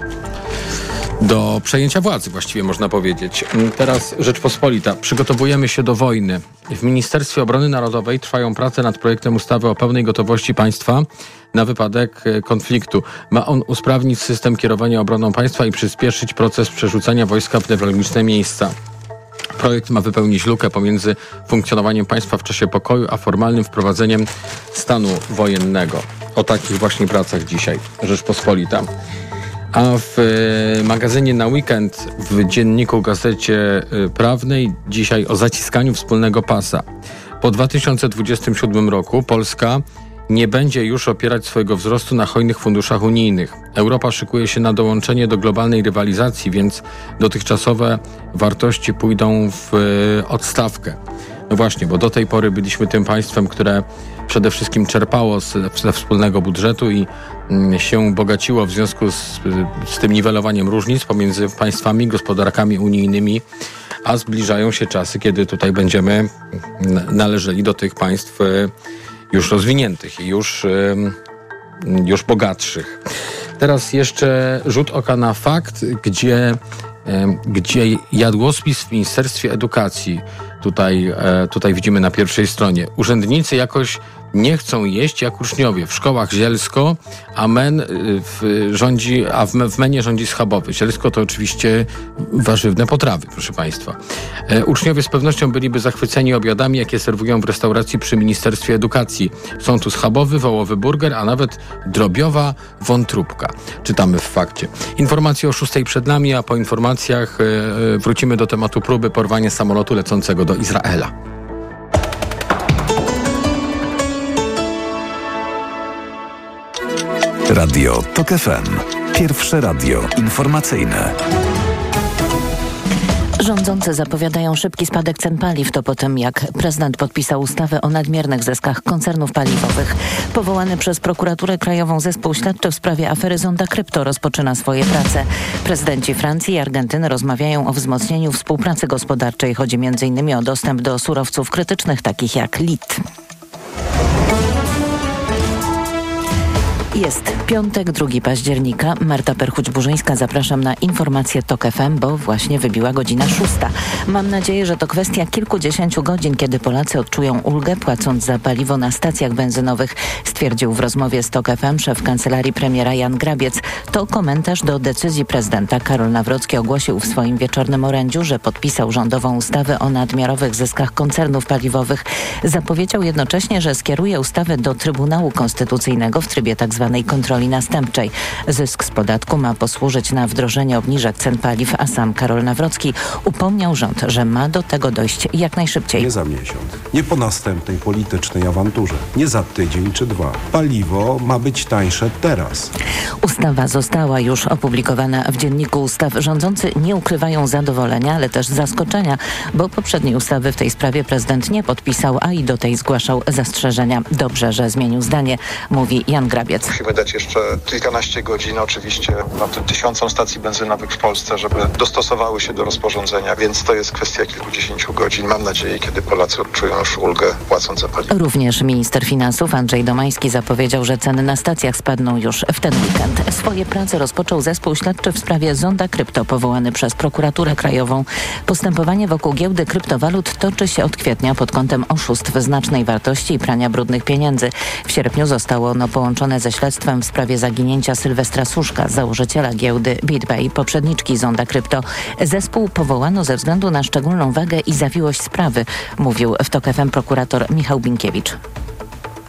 do przejęcia władzy, właściwie można powiedzieć. Teraz Rzeczpospolita. Przygotowujemy się do wojny. W Ministerstwie Obrony Narodowej trwają prace nad projektem ustawy o pełnej gotowości państwa na wypadek konfliktu. Ma on usprawnić system kierowania obroną państwa i przyspieszyć proces przerzucania wojska w newralgiczne miejsca. Projekt ma wypełnić lukę pomiędzy funkcjonowaniem państwa w czasie pokoju, a formalnym wprowadzeniem stanu wojennego. O takich właśnie pracach dzisiaj Rzeczpospolita. A w y, magazynie Na Weekend w dzienniku Gazecie y, Prawnej dzisiaj o zaciskaniu wspólnego pasa. Po dwa tysiące dwudziestym siódmym roku Polska nie będzie już opierać swojego wzrostu na hojnych funduszach unijnych. Europa szykuje się na dołączenie do globalnej rywalizacji, więc dotychczasowe wartości pójdą w y, odstawkę. No właśnie, bo do tej pory byliśmy tym państwem, które przede wszystkim czerpało z, ze wspólnego budżetu i y, się bogaciło w związku z, z tym niwelowaniem różnic pomiędzy państwami, gospodarkami unijnymi, a zbliżają się czasy, kiedy tutaj będziemy należeli do tych państw y, już rozwiniętych i już, już bogatszych. Teraz jeszcze rzut oka na fakt, gdzie, gdzie jadłospis w Ministerstwie Edukacji. Tutaj, tutaj widzimy na pierwszej stronie. Urzędnicy jakoś nie chcą jeść jak uczniowie. W szkołach zielsko, a men w, rządzi, a w, w menie rządzi schabowy. Zielsko to oczywiście warzywne potrawy, proszę Państwa. E, uczniowie z pewnością byliby zachwyceni obiadami, jakie serwują w restauracji przy Ministerstwie Edukacji. Są tu schabowy, wołowy burger, a nawet drobiowa wątróbka. Czytamy w fakcie. Informacje o szóstej przed nami, a po informacjach e, wrócimy do tematu próby porwania samolotu lecącego do Izraela. Radio TOK F M. Pierwsze radio informacyjne. Rządzący zapowiadają szybki spadek cen paliw. To po tym, jak prezydent podpisał ustawę o nadmiernych zyskach koncernów paliwowych. Powołany przez prokuraturę krajową zespół śledczy w sprawie afery Zonda Krypto rozpoczyna swoje prace. Prezydenci Francji i Argentyny rozmawiają o wzmocnieniu współpracy gospodarczej. Chodzi między innymi o dostęp do surowców krytycznych, takich jak lit. Jest piątek, drugiego października. Marta Perchuć-Burzyńska, zapraszam na informację TOK F M, bo właśnie wybiła godzina szósta. Mam nadzieję, że to kwestia kilkudziesięciu godzin, kiedy Polacy odczują ulgę, płacąc za paliwo na stacjach benzynowych, stwierdził w rozmowie z TOK F M szef kancelarii premiera Jan Grabiec. To komentarz do decyzji prezydenta. Karol Nawrocki ogłosił w swoim wieczornym orędziu, że podpisał rządową ustawę o nadmiarowych zyskach koncernów paliwowych. Zapowiedział jednocześnie, że skieruje ustawę do Trybunału Konstytucyjnego w trybie tzw. kontroli następczej. Zysk z podatku ma posłużyć na wdrożenie obniżek cen paliw, a sam Karol Nawrocki upomniał rząd, że ma do tego dojść jak najszybciej. Nie za miesiąc, nie po następnej politycznej awanturze, nie za tydzień czy dwa. Paliwo ma być tańsze teraz. Ustawa została już opublikowana w Dzienniku Ustaw. Rządzący nie ukrywają zadowolenia, ale też zaskoczenia, bo poprzedniej ustawy w tej sprawie prezydent nie podpisał, a i do tej zgłaszał zastrzeżenia. Dobrze, że zmienił zdanie, mówi Jan Grabiec. Musimy dać jeszcze kilkanaście godzin, oczywiście na tym tysiącom stacji benzynowych w Polsce, żeby dostosowały się do rozporządzenia, więc to jest kwestia kilkudziesięciu godzin. Mam nadzieję, kiedy Polacy odczują już ulgę płacąc za paliwo. Również minister finansów Andrzej Domański zapowiedział, że ceny na stacjach spadną już w ten weekend. Swoje prace rozpoczął zespół śledczy w sprawie Zonda Krypto powołany przez prokuraturę krajową. Postępowanie wokół giełdy kryptowalut toczy się od kwietnia pod kątem oszustw znacznej wartości i prania brudnych pieniędzy. W sierpniu zostało ono połączone ze śledztwem w sprawie zaginięcia Sylwestra Suszka, założyciela giełdy BitPay, poprzedniczki Zonda Krypto. Zespół powołano ze względu na szczególną wagę i zawiłość sprawy, mówił w TOK F M prokurator Michał Binkiewicz.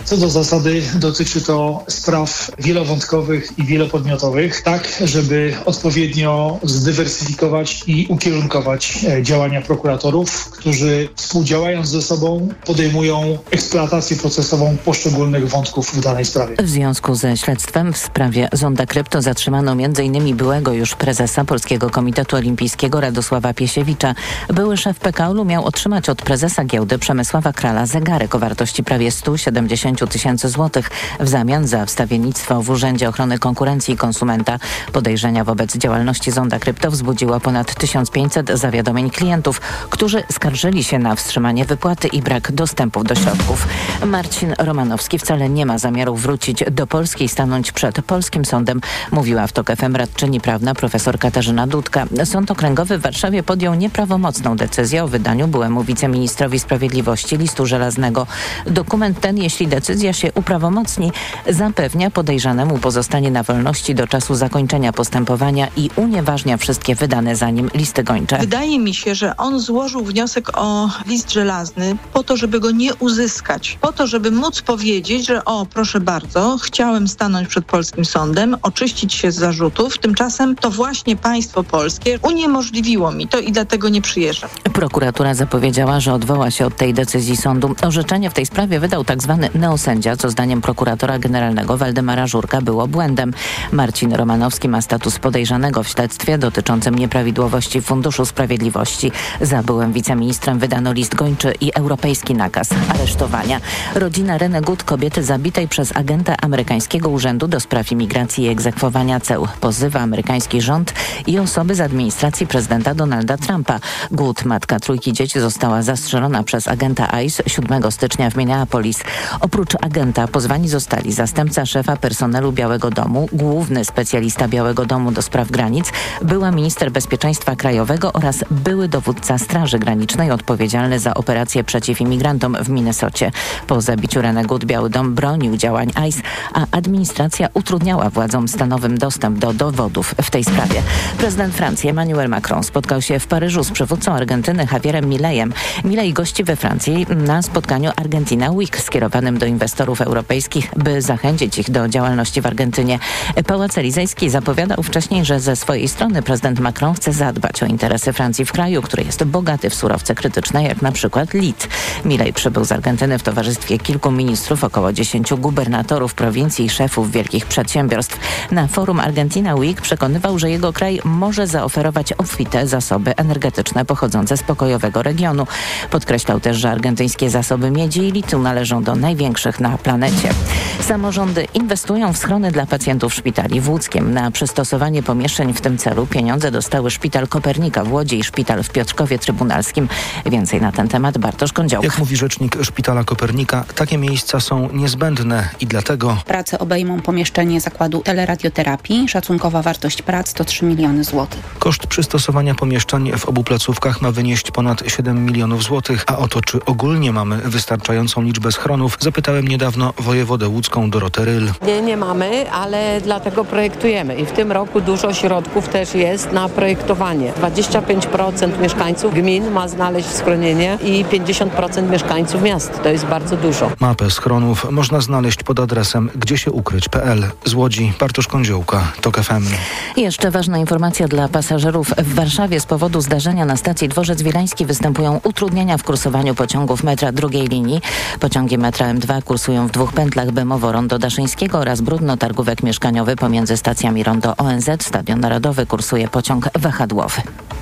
Co do zasady dotyczy to spraw wielowątkowych i wielopodmiotowych, tak żeby odpowiednio zdywersyfikować i ukierunkować działania prokuratorów, którzy współdziałając ze sobą podejmują eksploatację procesową poszczególnych wątków w danej sprawie. W związku ze śledztwem w sprawie Zonda Krypto zatrzymano między innymi byłego już prezesa Polskiego Komitetu Olimpijskiego Radosława Piesiewicza. Były szef P K O L-u miał otrzymać od prezesa giełdy Przemysława Krala zegarek o wartości prawie sto siedemdziesiąt tysięcy złotych w zamian za wstawiennictwo w Urzędzie Ochrony Konkurencji i Konsumenta. Podejrzenia wobec działalności Zonda Krypto wzbudziło ponad tysiąc pięćset zawiadomień klientów, którzy skarżyli się na wstrzymanie wypłaty i brak dostępu do środków. Marcin Romanowski wcale nie ma zamiaru wrócić do Polski i stanąć przed polskim sądem, mówiła w TOK F M radczyni prawna profesor Katarzyna Dudka. Sąd Okręgowy w Warszawie podjął nieprawomocną decyzję o wydaniu byłemu wiceministrowi sprawiedliwości listu żelaznego. Dokument ten, jeśli decyzja się uprawomocni, zapewnia podejrzanemu pozostanie na wolności do czasu zakończenia postępowania i unieważnia wszystkie wydane za nim listy gończe. Wydaje mi się, że on złożył wniosek o list żelazny po to, żeby go nie uzyskać. Po to, żeby móc powiedzieć, że o, proszę bardzo, chciałem stanąć przed polskim sądem, oczyścić się z zarzutów. Tymczasem to właśnie państwo polskie uniemożliwiło mi to i dlatego nie przyjeżdżam. Prokuratura zapowiedziała, że odwoła się od tej decyzji sądu. Orzeczenie w tej sprawie wydał tzw. neosędzia, co zdaniem prokuratora generalnego Waldemara Żurka było błędem. Marcin Romanowski ma status podejrzanego w śledztwie dotyczącym nieprawidłowości Funduszu Sprawiedliwości. Za byłym wiceministrem wydano list gończy i europejski nakaz aresztowania. Rodzina Rene Good, kobiety zabitej przez agenta amerykańskiego Urzędu do Spraw Imigracji i Egzekwowania Ceł, pozywa amerykański rząd i osoby z administracji prezydenta Donalda Trumpa. Good, matka trójki dzieci, została zastrzelona przez agenta I C E siódmego stycznia w Minneapolis. Oprócz agenta pozwani zostali zastępca szefa personelu Białego Domu, główny specjalista Białego Domu do spraw granic, była minister bezpieczeństwa krajowego oraz były dowódca Straży Granicznej odpowiedzialny za operację przeciw imigrantom w Minnesocie. Po zabiciu Rene Good Biały Dom bronił działań I C E, a administracja utrudniała władzom stanowym dostęp do dowodów w tej sprawie. Prezydent Francji Emmanuel Macron spotkał się w Paryżu z przywódcą Argentyny Javierem Milejem. Milei gości we Francji na spotkaniu Argentina Week skierowanym do inwestorów europejskich, by zachęcić ich do działalności w Argentynie. Pałac Elizejski zapowiadał wcześniej, że ze swojej strony prezydent Macron chce zadbać o interesy Francji w kraju, który jest bogaty w surowce krytyczne, jak na przykład lit. Milei przybył z Argentyny w towarzystwie kilku ministrów, około dziesięciu gubernatorów prowincji i szefów wielkich przedsiębiorstw. Na forum Argentina Week przekonywał, że jego kraj może zaoferować obfite zasoby energetyczne pochodzące z pokojowego regionu. Podkreślał też, że argentyńskie zasoby miedzi i litu należą do największych na planecie. Samorządy inwestują w schrony dla pacjentów szpitali w Łódzkiem. Na przystosowanie pomieszczeń w tym celu pieniądze dostały Szpital Kopernika w Łodzi i Szpital w Piotrkowie Trybunalskim. Więcej na ten temat Bartosz Kądziołka. Jak mówi rzecznik Szpitala Kopernika, takie miejsca są niezbędne i dlatego... Prace obejmą pomieszczenie zakładu teleradioterapii. Szacunkowa wartość prac to trzy miliony złotych. Koszt przystosowania pomieszczeń w obu placówkach ma wynieść ponad siedem milionów złotych, a o to, czy ogólnie mamy wystarczającą liczbę schronów, zapytałem niedawno wojewodę łódzką Dorotę Ryl. Nie, nie mamy, ale dlatego projektujemy i w tym roku dużo środków też jest na projektowanie. dwadzieścia pięć procent mieszkańców gmin ma znaleźć schronienie i pięćdziesiąt procent mieszkańców miast. To jest bardzo dużo. Mapę schronów można znaleźć pod adresem gdzie się ukryć kropka p l. Z Łodzi Bartosz Kądziołka, TOK F M. Jeszcze ważna informacja dla pasażerów. W Warszawie z powodu zdarzenia na stacji Dworzec Wileński występują utrudnienia w kursowaniu pociągów metra drugiej linii. Pociągi metra M dwa kursują w dwóch pętlach Bemowo-Rondo Daszyńskiego oraz Brudno-Targówek Mieszkaniowy pomiędzy stacjami Rondo O N Z. Stadion Narodowy kursuje pociąg wahadłowy.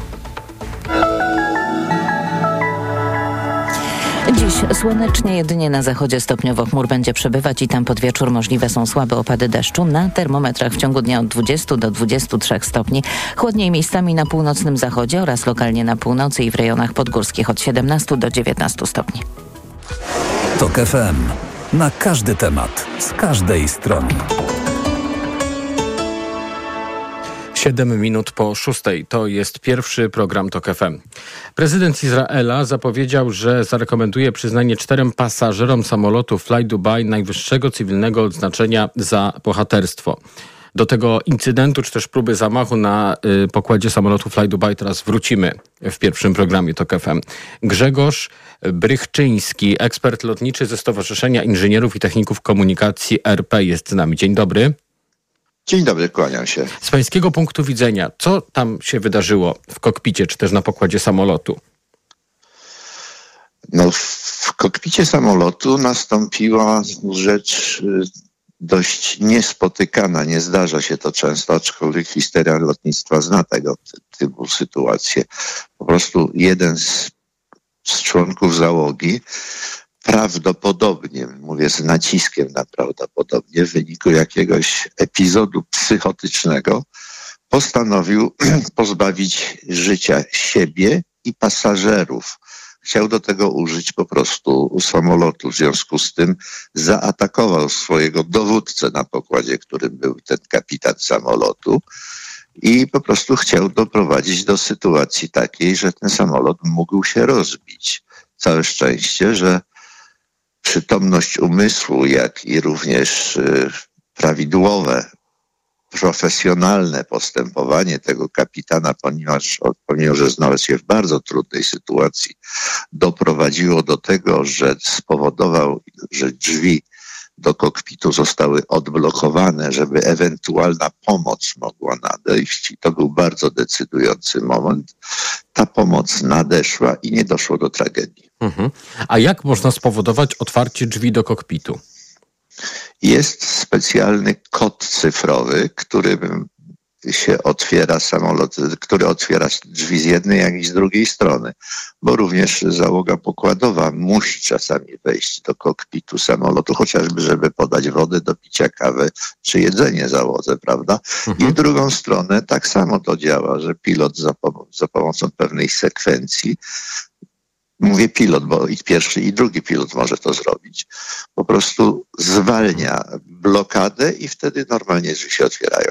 Dziś słonecznie, jedynie na zachodzie stopniowo chmur będzie przebywać i tam pod wieczór możliwe są słabe opady deszczu. Na termometrach w ciągu dnia od dwudziestu do dwudziestu trzech stopni. Chłodniej miejscami na północnym zachodzie oraz lokalnie na północy i w rejonach podgórskich od siedemnastu do dziewiętnastu stopni. TOK F M. Na każdy temat, z każdej strony. Siedem minut po szóstej. To jest pierwszy program TOK F M. Prezydent Izraela zapowiedział, że zarekomenduje przyznanie czterem pasażerom samolotu Fly Dubai najwyższego cywilnego odznaczenia za bohaterstwo. do tego incydentu, czy też próby zamachu na y, pokładzie samolotu Fly Dubai teraz wrócimy w pierwszym programie TOK F M. Grzegorz Brychczyński, ekspert lotniczy ze Stowarzyszenia Inżynierów i Techników Komunikacji R P jest z nami. Dzień dobry. Dzień dobry, kłaniam się. Z pańskiego punktu widzenia, co tam się wydarzyło w kokpicie, czy też na pokładzie samolotu? No, w kokpicie samolotu nastąpiła rzecz dość niespotykana. Nie zdarza się to często, aczkolwiek historia lotnictwa zna tego typu sytuacje. Po prostu jeden z, z członków załogi prawdopodobnie, mówię z naciskiem na prawdopodobnie, w wyniku jakiegoś epizodu psychotycznego postanowił pozbawić życia siebie i pasażerów. Chciał do tego użyć po prostu samolotu. W związku z tym zaatakował swojego dowódcę na pokładzie, którym był ten kapitan samolotu i po prostu chciał doprowadzić do sytuacji takiej, że ten samolot mógł się rozbić. Całe szczęście, że przytomność umysłu, jak i również y, prawidłowe, profesjonalne postępowanie tego kapitana, ponieważ pomimo, że znalazł się w bardzo trudnej sytuacji, doprowadziło do tego, że spowodował, że drzwi do kokpitu zostały odblokowane, żeby ewentualna pomoc mogła nadejść. I to był bardzo decydujący moment. Ta pomoc nadeszła i nie doszło do tragedii. Mhm. A jak można spowodować otwarcie drzwi do kokpitu? Jest specjalny kod cyfrowy, którym się otwiera samolot, który otwiera drzwi z jednej, jak i z drugiej strony, bo również załoga pokładowa musi czasami wejść do kokpitu samolotu, chociażby żeby podać wodę do picia, kawę czy jedzenie załodze, prawda? Mhm. I w drugą stronę tak samo to działa, że pilot za, pom- za pomocą pewnej sekwencji, mówię pilot, bo i pierwszy, i drugi pilot może to zrobić, po prostu zwalnia blokadę i wtedy normalnie drzwi się otwierają.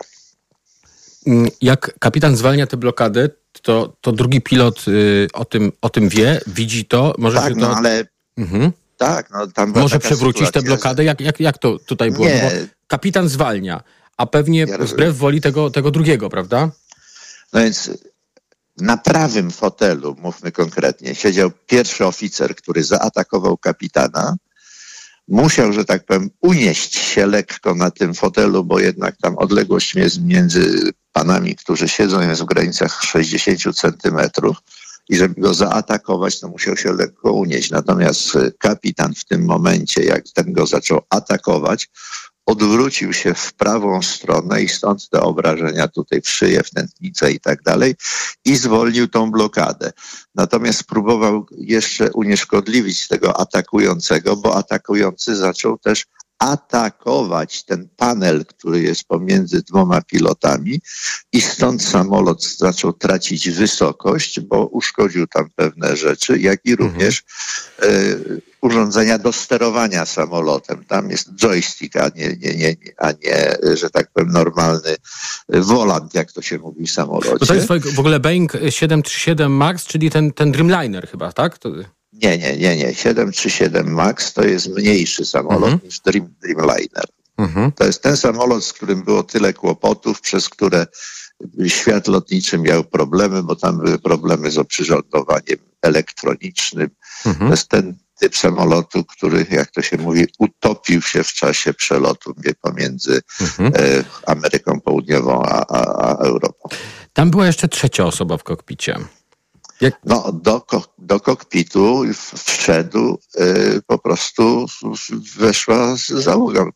Jak kapitan zwalnia tę blokadę, to, to drugi pilot y, o, tym, o tym wie, widzi to, może tak, się no to... ale mhm. tak, no tam może przewrócić tę blokadę? Jak, jak, jak to tutaj było? Nie. No bo kapitan zwalnia, a pewnie ja wbrew woli tego, tego drugiego, prawda? No więc na prawym fotelu, mówmy konkretnie, siedział pierwszy oficer, który zaatakował kapitana. Musiał, że tak powiem, unieść się lekko na tym fotelu, bo jednak tam odległość między panami, którzy siedzą, jest w granicach sześćdziesiąt centymetrów i żeby go zaatakować, to musiał się lekko unieść. Natomiast kapitan w tym momencie, jak ten go zaczął atakować, odwrócił się w prawą stronę i stąd te obrażenia tutaj w szyję, w tętnicę i tak dalej i zwolnił tą blokadę. Natomiast próbował jeszcze unieszkodliwić tego atakującego, bo atakujący zaczął też atakować ten panel, który jest pomiędzy dwoma pilotami i stąd samolot zaczął tracić wysokość, bo uszkodził tam pewne rzeczy, jak i również y, urządzenia do sterowania samolotem. Tam jest joystick, a nie, nie, nie, a nie, że tak powiem, normalny wolant, jak to się mówi w samolocie. To, to jest w ogóle Boeing siedem trzy siedem MAX, czyli ten, ten Dreamliner chyba, tak? To... Nie, nie, nie, nie. siedem trzy siedem MAX to jest mniejszy samolot mhm. niż Dream, Dreamliner. Mhm. To jest ten samolot, z którym było tyle kłopotów, przez które świat lotniczy miał problemy, bo tam były problemy z oprzyrządowaniem elektronicznym. Mhm. To jest ten typ samolotu, który, jak to się mówi, utopił się w czasie przelotu pomiędzy mhm. e, Ameryką Południową a, a, a Europą. Tam była jeszcze trzecia osoba w kokpicie. Jak... No, do, do kokpitu wszedł, y, po prostu weszła załoga.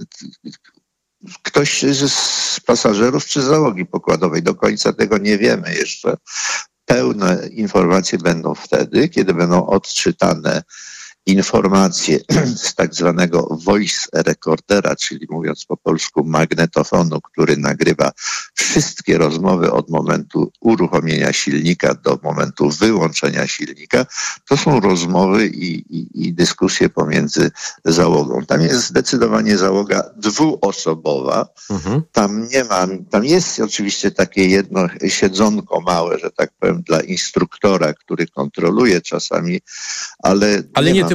Ktoś z pasażerów czy załogi pokładowej. Do końca tego nie wiemy jeszcze. Pełne informacje będą wtedy, kiedy będą odczytane informacje z tak zwanego voice recordera, czyli mówiąc po polsku magnetofonu, który nagrywa wszystkie rozmowy od momentu uruchomienia silnika do momentu wyłączenia silnika. To są rozmowy i, i, i dyskusje pomiędzy załogą. Tam jest zdecydowanie załoga dwuosobowa. Mhm. Tam nie ma, tam jest oczywiście takie jedno siedzonko małe, że tak powiem, dla instruktora, który kontroluje czasami, ale, ale nie, nie tym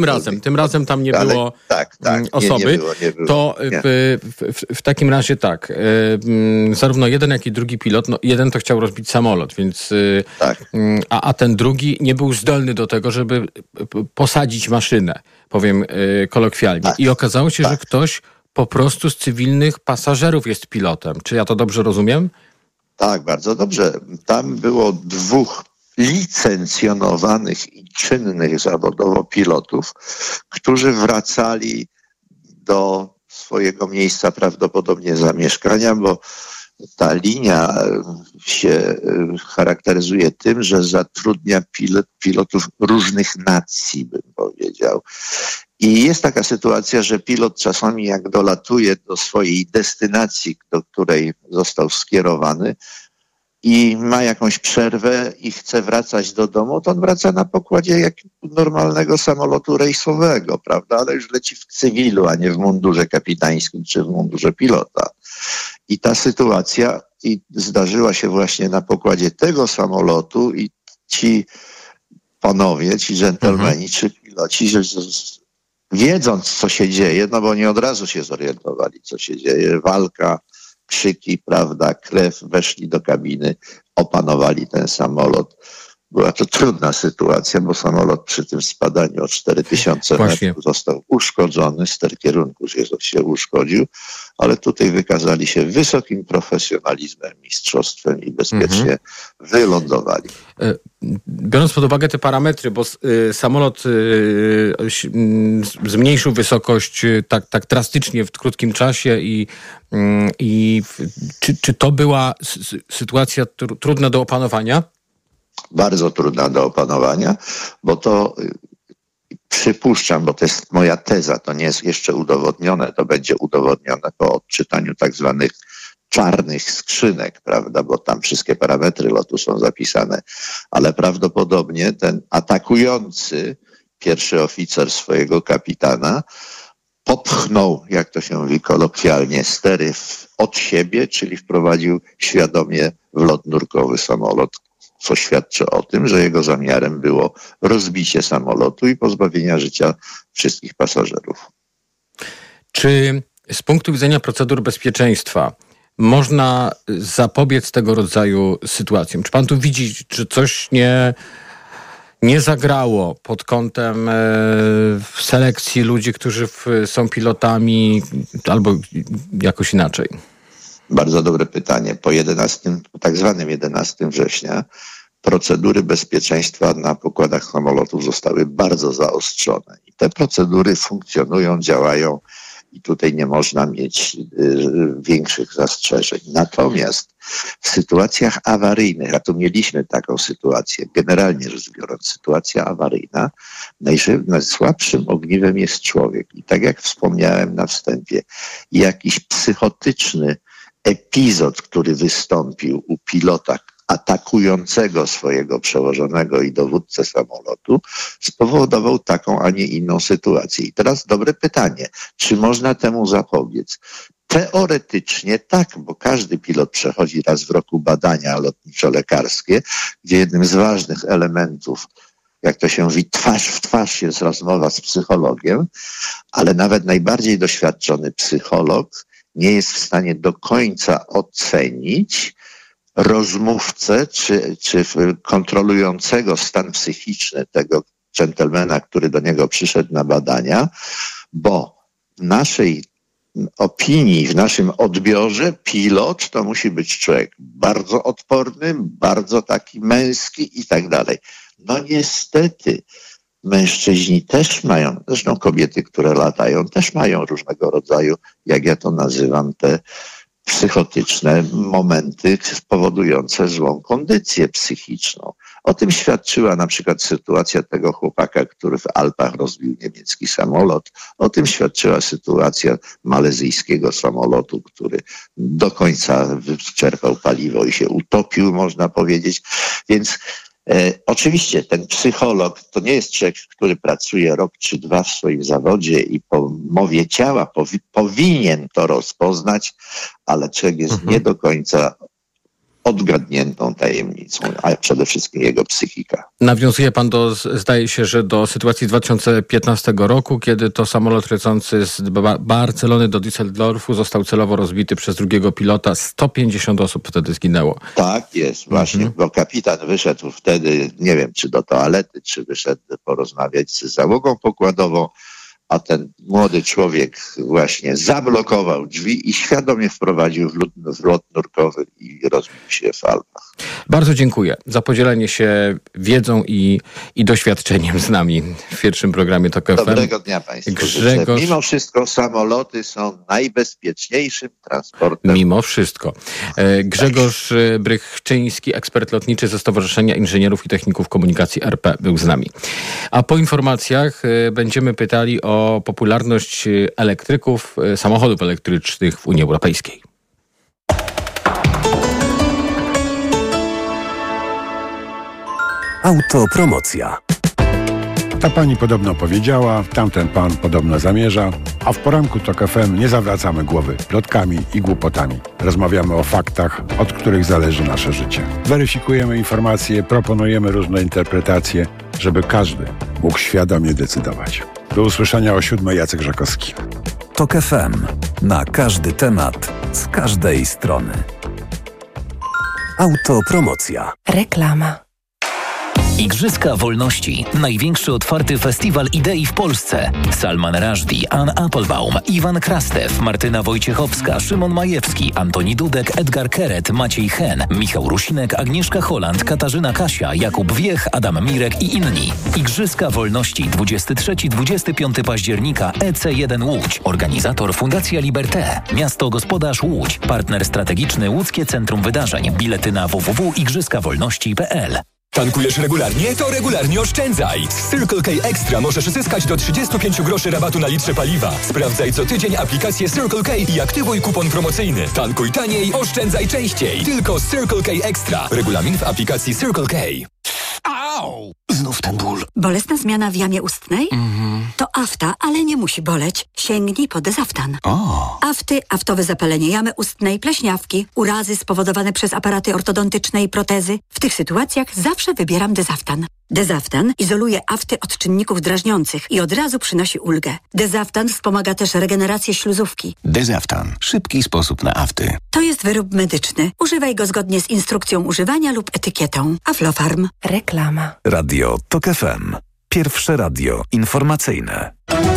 tym razem, tym razem tam nie ale, było tak, tak, osoby. Nie, nie było, nie było. To w, w, w takim razie tak, zarówno jeden, jak i drugi pilot, no jeden to chciał rozbić samolot, więc tak. a, a ten drugi nie był zdolny do tego, żeby posadzić maszynę, powiem kolokwialnie. Tak. I okazało się, tak. że ktoś po prostu z cywilnych pasażerów jest pilotem. Czy ja to dobrze rozumiem? Tak, bardzo dobrze. Tam było dwóch licencjonowanych i czynnych zawodowo pilotów, którzy wracali do swojego miejsca prawdopodobnie zamieszkania, bo ta linia się charakteryzuje tym, że zatrudnia pilot, pilotów różnych nacji, bym powiedział. I jest taka sytuacja, że pilot czasami jak dolatuje do swojej destynacji, do której został skierowany, i ma jakąś przerwę i chce wracać do domu, to on wraca na pokładzie jak normalnego samolotu rejsowego, prawda? Ale już leci w cywilu, a nie w mundurze kapitańskim czy w mundurze pilota. I ta sytuacja i zdarzyła się właśnie na pokładzie tego samolotu i ci panowie, ci dżentelmeni, czy piloci, że wiedząc, co się dzieje, no bo nie od razu się zorientowali, co się dzieje, walka, krzyki, prawda, krew, weszli do kabiny, opanowali ten samolot. Była to trudna sytuacja, bo samolot przy tym spadaniu o cztery tysiące metrów został uszkodzony, ster kierunku się, się uszkodził, ale tutaj wykazali się wysokim profesjonalizmem, mistrzostwem i bezpiecznie mhm. wylądowali. Biorąc pod uwagę te parametry, bo y, samolot y, y, zmniejszył wysokość y, tak, tak drastycznie w krótkim czasie i, y, i w, czy, czy to była sy- sytuacja tr- trudna do opanowania? Bardzo trudna do opanowania, bo to przypuszczam, bo to jest moja teza, to nie jest jeszcze udowodnione, to będzie udowodnione po odczytaniu tak zwanych czarnych skrzynek, prawda, bo tam wszystkie parametry lotu są zapisane, ale prawdopodobnie ten atakujący pierwszy oficer swojego kapitana popchnął, jak to się mówi kolokwialnie, stery w, od siebie, czyli wprowadził świadomie w lot nurkowy samolot, co świadczy o tym, że jego zamiarem było rozbicie samolotu i pozbawienia życia wszystkich pasażerów. Czy z punktu widzenia procedur bezpieczeństwa można zapobiec tego rodzaju sytuacjom? Czy pan tu widzi, czy coś nie, nie zagrało pod kątem e, selekcji ludzi, którzy w, są pilotami, albo jakoś inaczej? Bardzo dobre pytanie. Po jedenastego, tak zwanym jedenastego września procedury bezpieczeństwa na pokładach samolotów zostały bardzo zaostrzone. I te procedury funkcjonują, działają i tutaj nie można mieć y, większych zastrzeżeń. Natomiast w sytuacjach awaryjnych, a tu mieliśmy taką sytuację, generalnie rzecz biorąc, sytuacja awaryjna, najszy- najsłabszym ogniwem jest człowiek. I tak jak wspomniałem na wstępie, jakiś psychotyczny epizod, który wystąpił u pilota atakującego swojego przełożonego i dowódcę samolotu, spowodował taką, a nie inną sytuację. I teraz dobre pytanie, czy można temu zapobiec? Teoretycznie tak, bo każdy pilot przechodzi raz w roku badania lotniczo-lekarskie, gdzie jednym z ważnych elementów, jak to się mówi, twarz w twarz jest rozmowa z psychologiem, ale nawet najbardziej doświadczony psycholog nie jest w stanie do końca ocenić rozmówcę czy, czy kontrolującego stan psychiczny tego dżentelmena, który do niego przyszedł na badania, bo w naszej opinii, w naszym odbiorze pilot to musi być człowiek bardzo odporny, bardzo taki męski i tak dalej. No niestety mężczyźni też mają, zresztą kobiety, które latają, też mają różnego rodzaju, jak ja to nazywam, te psychotyczne momenty powodujące złą kondycję psychiczną. O tym świadczyła na przykład sytuacja tego chłopaka, który w Alpach rozbił niemiecki samolot. O tym świadczyła sytuacja malezyjskiego samolotu, który do końca wyczerpał paliwo i się utopił, można powiedzieć. Więc E, oczywiście ten psycholog to nie jest człowiek, który pracuje rok czy dwa w swoim zawodzie i po mowie ciała powi- powinien to rozpoznać, ale człowiek jest mhm. nie do końca odgadniętą tajemnicą. kierownicą, a przede wszystkim jego psychika. Nawiązuje pan do, zdaje się, że do sytuacji z dwa tysiące piętnastego roku, kiedy to samolot lecący z Barcelony do Düsseldorfu został celowo rozbity przez drugiego pilota. sto pięćdziesiąt osób wtedy zginęło. Tak jest, właśnie, mhm. bo kapitan wyszedł wtedy, nie wiem, czy do toalety, czy wyszedł porozmawiać z załogą pokładową, a ten młody człowiek właśnie zablokował drzwi i świadomie wprowadził w lot, w lot nurkowy i rozbił się w Alpach. Bardzo dziękuję za podzielenie się wiedzą i, i doświadczeniem z nami w pierwszym programie Tok F M. Dobrego dnia Państwu. Grzegorz... Mimo wszystko samoloty są najbezpieczniejszym transportem. Mimo wszystko. Grzegorz Brychczyński, ekspert lotniczy ze Stowarzyszenia Inżynierów i Techników Komunikacji R P, był z nami. A po informacjach będziemy pytali o popularność elektryków, samochodów elektrycznych w Unii Europejskiej. Autopromocja. Ta pani podobno powiedziała, tamten pan podobno zamierza, a w poranku Tok F M nie zawracamy głowy plotkami i głupotami. Rozmawiamy o faktach, od których zależy nasze życie. Weryfikujemy informacje, proponujemy różne interpretacje, żeby każdy mógł świadomie decydować. Do usłyszenia o siódmej. Jacek Żakowski. Tok F M. Na każdy temat, z każdej strony. Autopromocja. Reklama. Igrzyska Wolności. Największy otwarty festiwal idei w Polsce. Salman Rushdie, Ann Applebaum, Iwan Krastew, Martyna Wojciechowska, Szymon Majewski, Antoni Dudek, Edgar Keret, Maciej Hen, Michał Rusinek, Agnieszka Holland, Katarzyna Kasia, Jakub Wiech, Adam Mirek i inni. Igrzyska Wolności dwudziestego trzeciego do dwudziestego piątego października E C jeden Łódź. Organizator Fundacja Liberté. Miasto Gospodarz Łódź. Partner strategiczny Łódzkie Centrum Wydarzeń. Bilety na w w w kropka igrzyska wolności kropka p l. Tankujesz regularnie? To regularnie oszczędzaj! Z Circle K Extra możesz zyskać do trzydziestu pięciu groszy rabatu na litrze paliwa. Sprawdzaj co tydzień aplikację Circle K i aktywuj kupon promocyjny. Tankuj taniej, oszczędzaj częściej. Tylko z Circle K Extra. Regulamin w aplikacji Circle K. Au! Znów ten ból. Bolesna zmiana w jamie ustnej? Mhm. To afta, ale nie musi boleć. Sięgnij po Dezaftan. O! Afty, aftowe zapalenie jamy ustnej, pleśniawki, urazy spowodowane przez aparaty ortodontyczne i protezy. W tych sytuacjach zawsze wybieram Dezaftan. Dezaftan izoluje afty od czynników drażniących i od razu przynosi ulgę. Dezaftan wspomaga też regenerację śluzówki. Dezaftan. Szybki sposób na afty. To jest wyrób medyczny. Używaj go zgodnie z instrukcją używania lub etykietą. Aflofarm. Reklama. Radio Tok F M. Pierwsze radio informacyjne.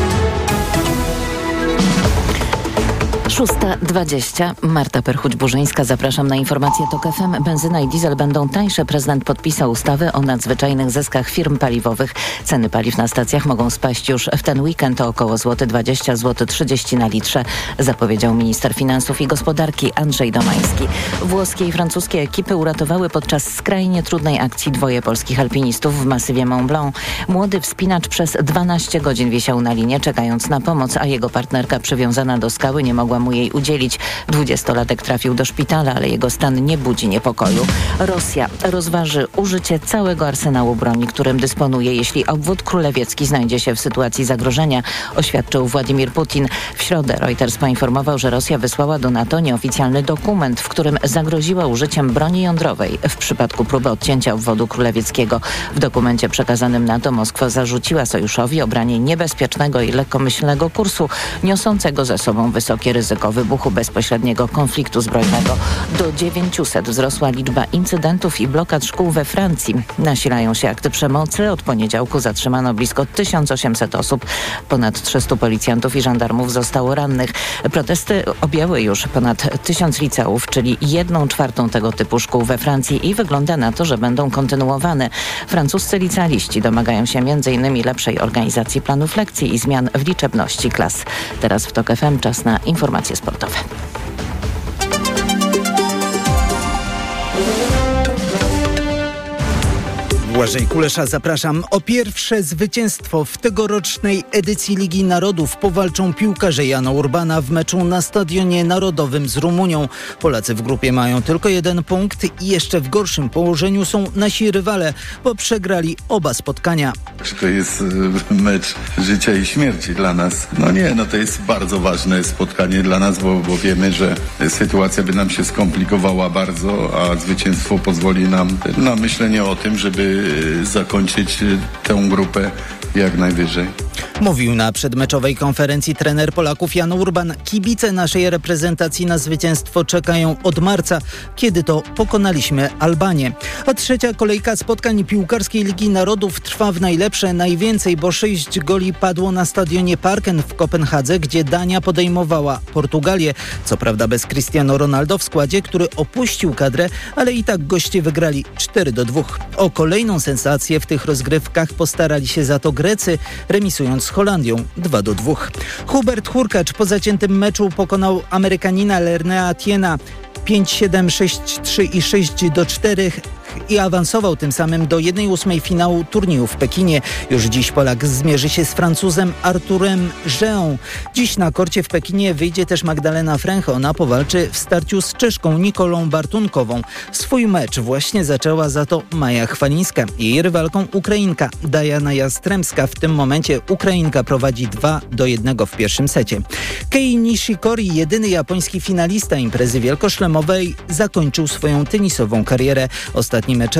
szósta dwadzieścia. Marta Perchuć-Burzyńska. Zapraszam na informacje Tok F M. Benzyna i diesel będą tańsze. Prezydent podpisał ustawę o nadzwyczajnych zyskach firm paliwowych. Ceny paliw na stacjach mogą spaść już w ten weekend o około złoty dwadzieścia, złoty trzydzieści na litrze, zapowiedział minister finansów i gospodarki Andrzej Domański. Włoskie i francuskie ekipy uratowały podczas skrajnie trudnej akcji dwoje polskich alpinistów w masywie Mont Blanc. Młody wspinacz przez dwanaście godzin wisiał na linie, czekając na pomoc, a jego partnerka przywiązana do skały nie mogła mu jej udzielić. Dwudziestolatek trafił do szpitala, ale jego stan nie budzi niepokoju. Rosja rozważy użycie całego arsenału broni, którym dysponuje, jeśli obwód królewiecki znajdzie się w sytuacji zagrożenia, oświadczył Władimir Putin. W środę Reuters poinformował, że Rosja wysłała do NATO nieoficjalny dokument, w którym zagroziła użyciem broni jądrowej w przypadku próby odcięcia obwodu królewieckiego. W dokumencie przekazanym NATO Moskwa zarzuciła sojuszowi obranie niebezpiecznego i lekkomyślnego kursu, niosącego ze sobą wysokie ryzyko wybuchu bezpośredniego konfliktu zbrojnego. Do dziewięciuset wzrosła liczba incydentów i blokad szkół we Francji. Nasilają się akty przemocy. Od poniedziałku zatrzymano blisko tysiąc osiemset osób. Ponad trzystu policjantów i żandarmów zostało rannych. Protesty objęły już ponad tysiąc liceów, czyli jedną czwartą tego typu szkół we Francji i wygląda na to, że będą kontynuowane. Francuscy licealiści domagają się między innymi lepszej organizacji planów lekcji i zmian w liczebności klas. Teraz w Tok F M czas na informacje sportowe. Błażej Kulesza, zapraszam. O pierwsze zwycięstwo w tegorocznej edycji Ligi Narodów powalczą piłkarze Jana Urbana w meczu na Stadionie Narodowym z Rumunią. Polacy w grupie mają tylko jeden punkt i jeszcze w gorszym położeniu są nasi rywale, bo przegrali oba spotkania. To jest mecz życia i śmierci dla nas. No nie, no to jest bardzo ważne spotkanie dla nas, bo, bo wiemy, że sytuacja by nam się skomplikowała bardzo, a zwycięstwo pozwoli nam na myślenie o tym, żeby zakończyć tę grupę jak najwyżej. Mówił na przedmeczowej konferencji trener Polaków Jan Urban. Kibice naszej reprezentacji na zwycięstwo czekają od marca, kiedy to pokonaliśmy Albanię. A trzecia kolejka spotkań piłkarskiej Ligi Narodów trwa w najlepsze najwięcej, bo sześć goli padło na stadionie Parken w Kopenhadze, gdzie Dania podejmowała Portugalię. Co prawda bez Cristiano Ronaldo w składzie, który opuścił kadrę, ale i tak goście wygrali cztery do dwóch. O kolejną sensację w tych rozgrywkach postarali się za to Grecy, remisując z Holandią dwa do dwóch. Hubert Hurkacz po zaciętym meczu pokonał Amerykanina Lernea Etienne'a pięć siedem, sześć trzy i sześć do czterech i awansował tym samym do jednej ósmej finału turnieju w Pekinie. Już dziś Polak zmierzy się z Francuzem Arturem Jean. Dziś na korcie w Pekinie wyjdzie też Magdalena Fręch. Ona powalczy w starciu z Czeszką Nikolą Bartunkową. Swój mecz właśnie zaczęła za to Maja Chwalińska. Jej rywalką Ukrainka Diana Jastremska. W tym momencie Ukrainka prowadzi dwa do jednego w pierwszym secie. Kei Nishikori, jedyny japoński finalista imprezy wielkoszlemowej, zakończył swoją tenisową karierę. Ostatni mecz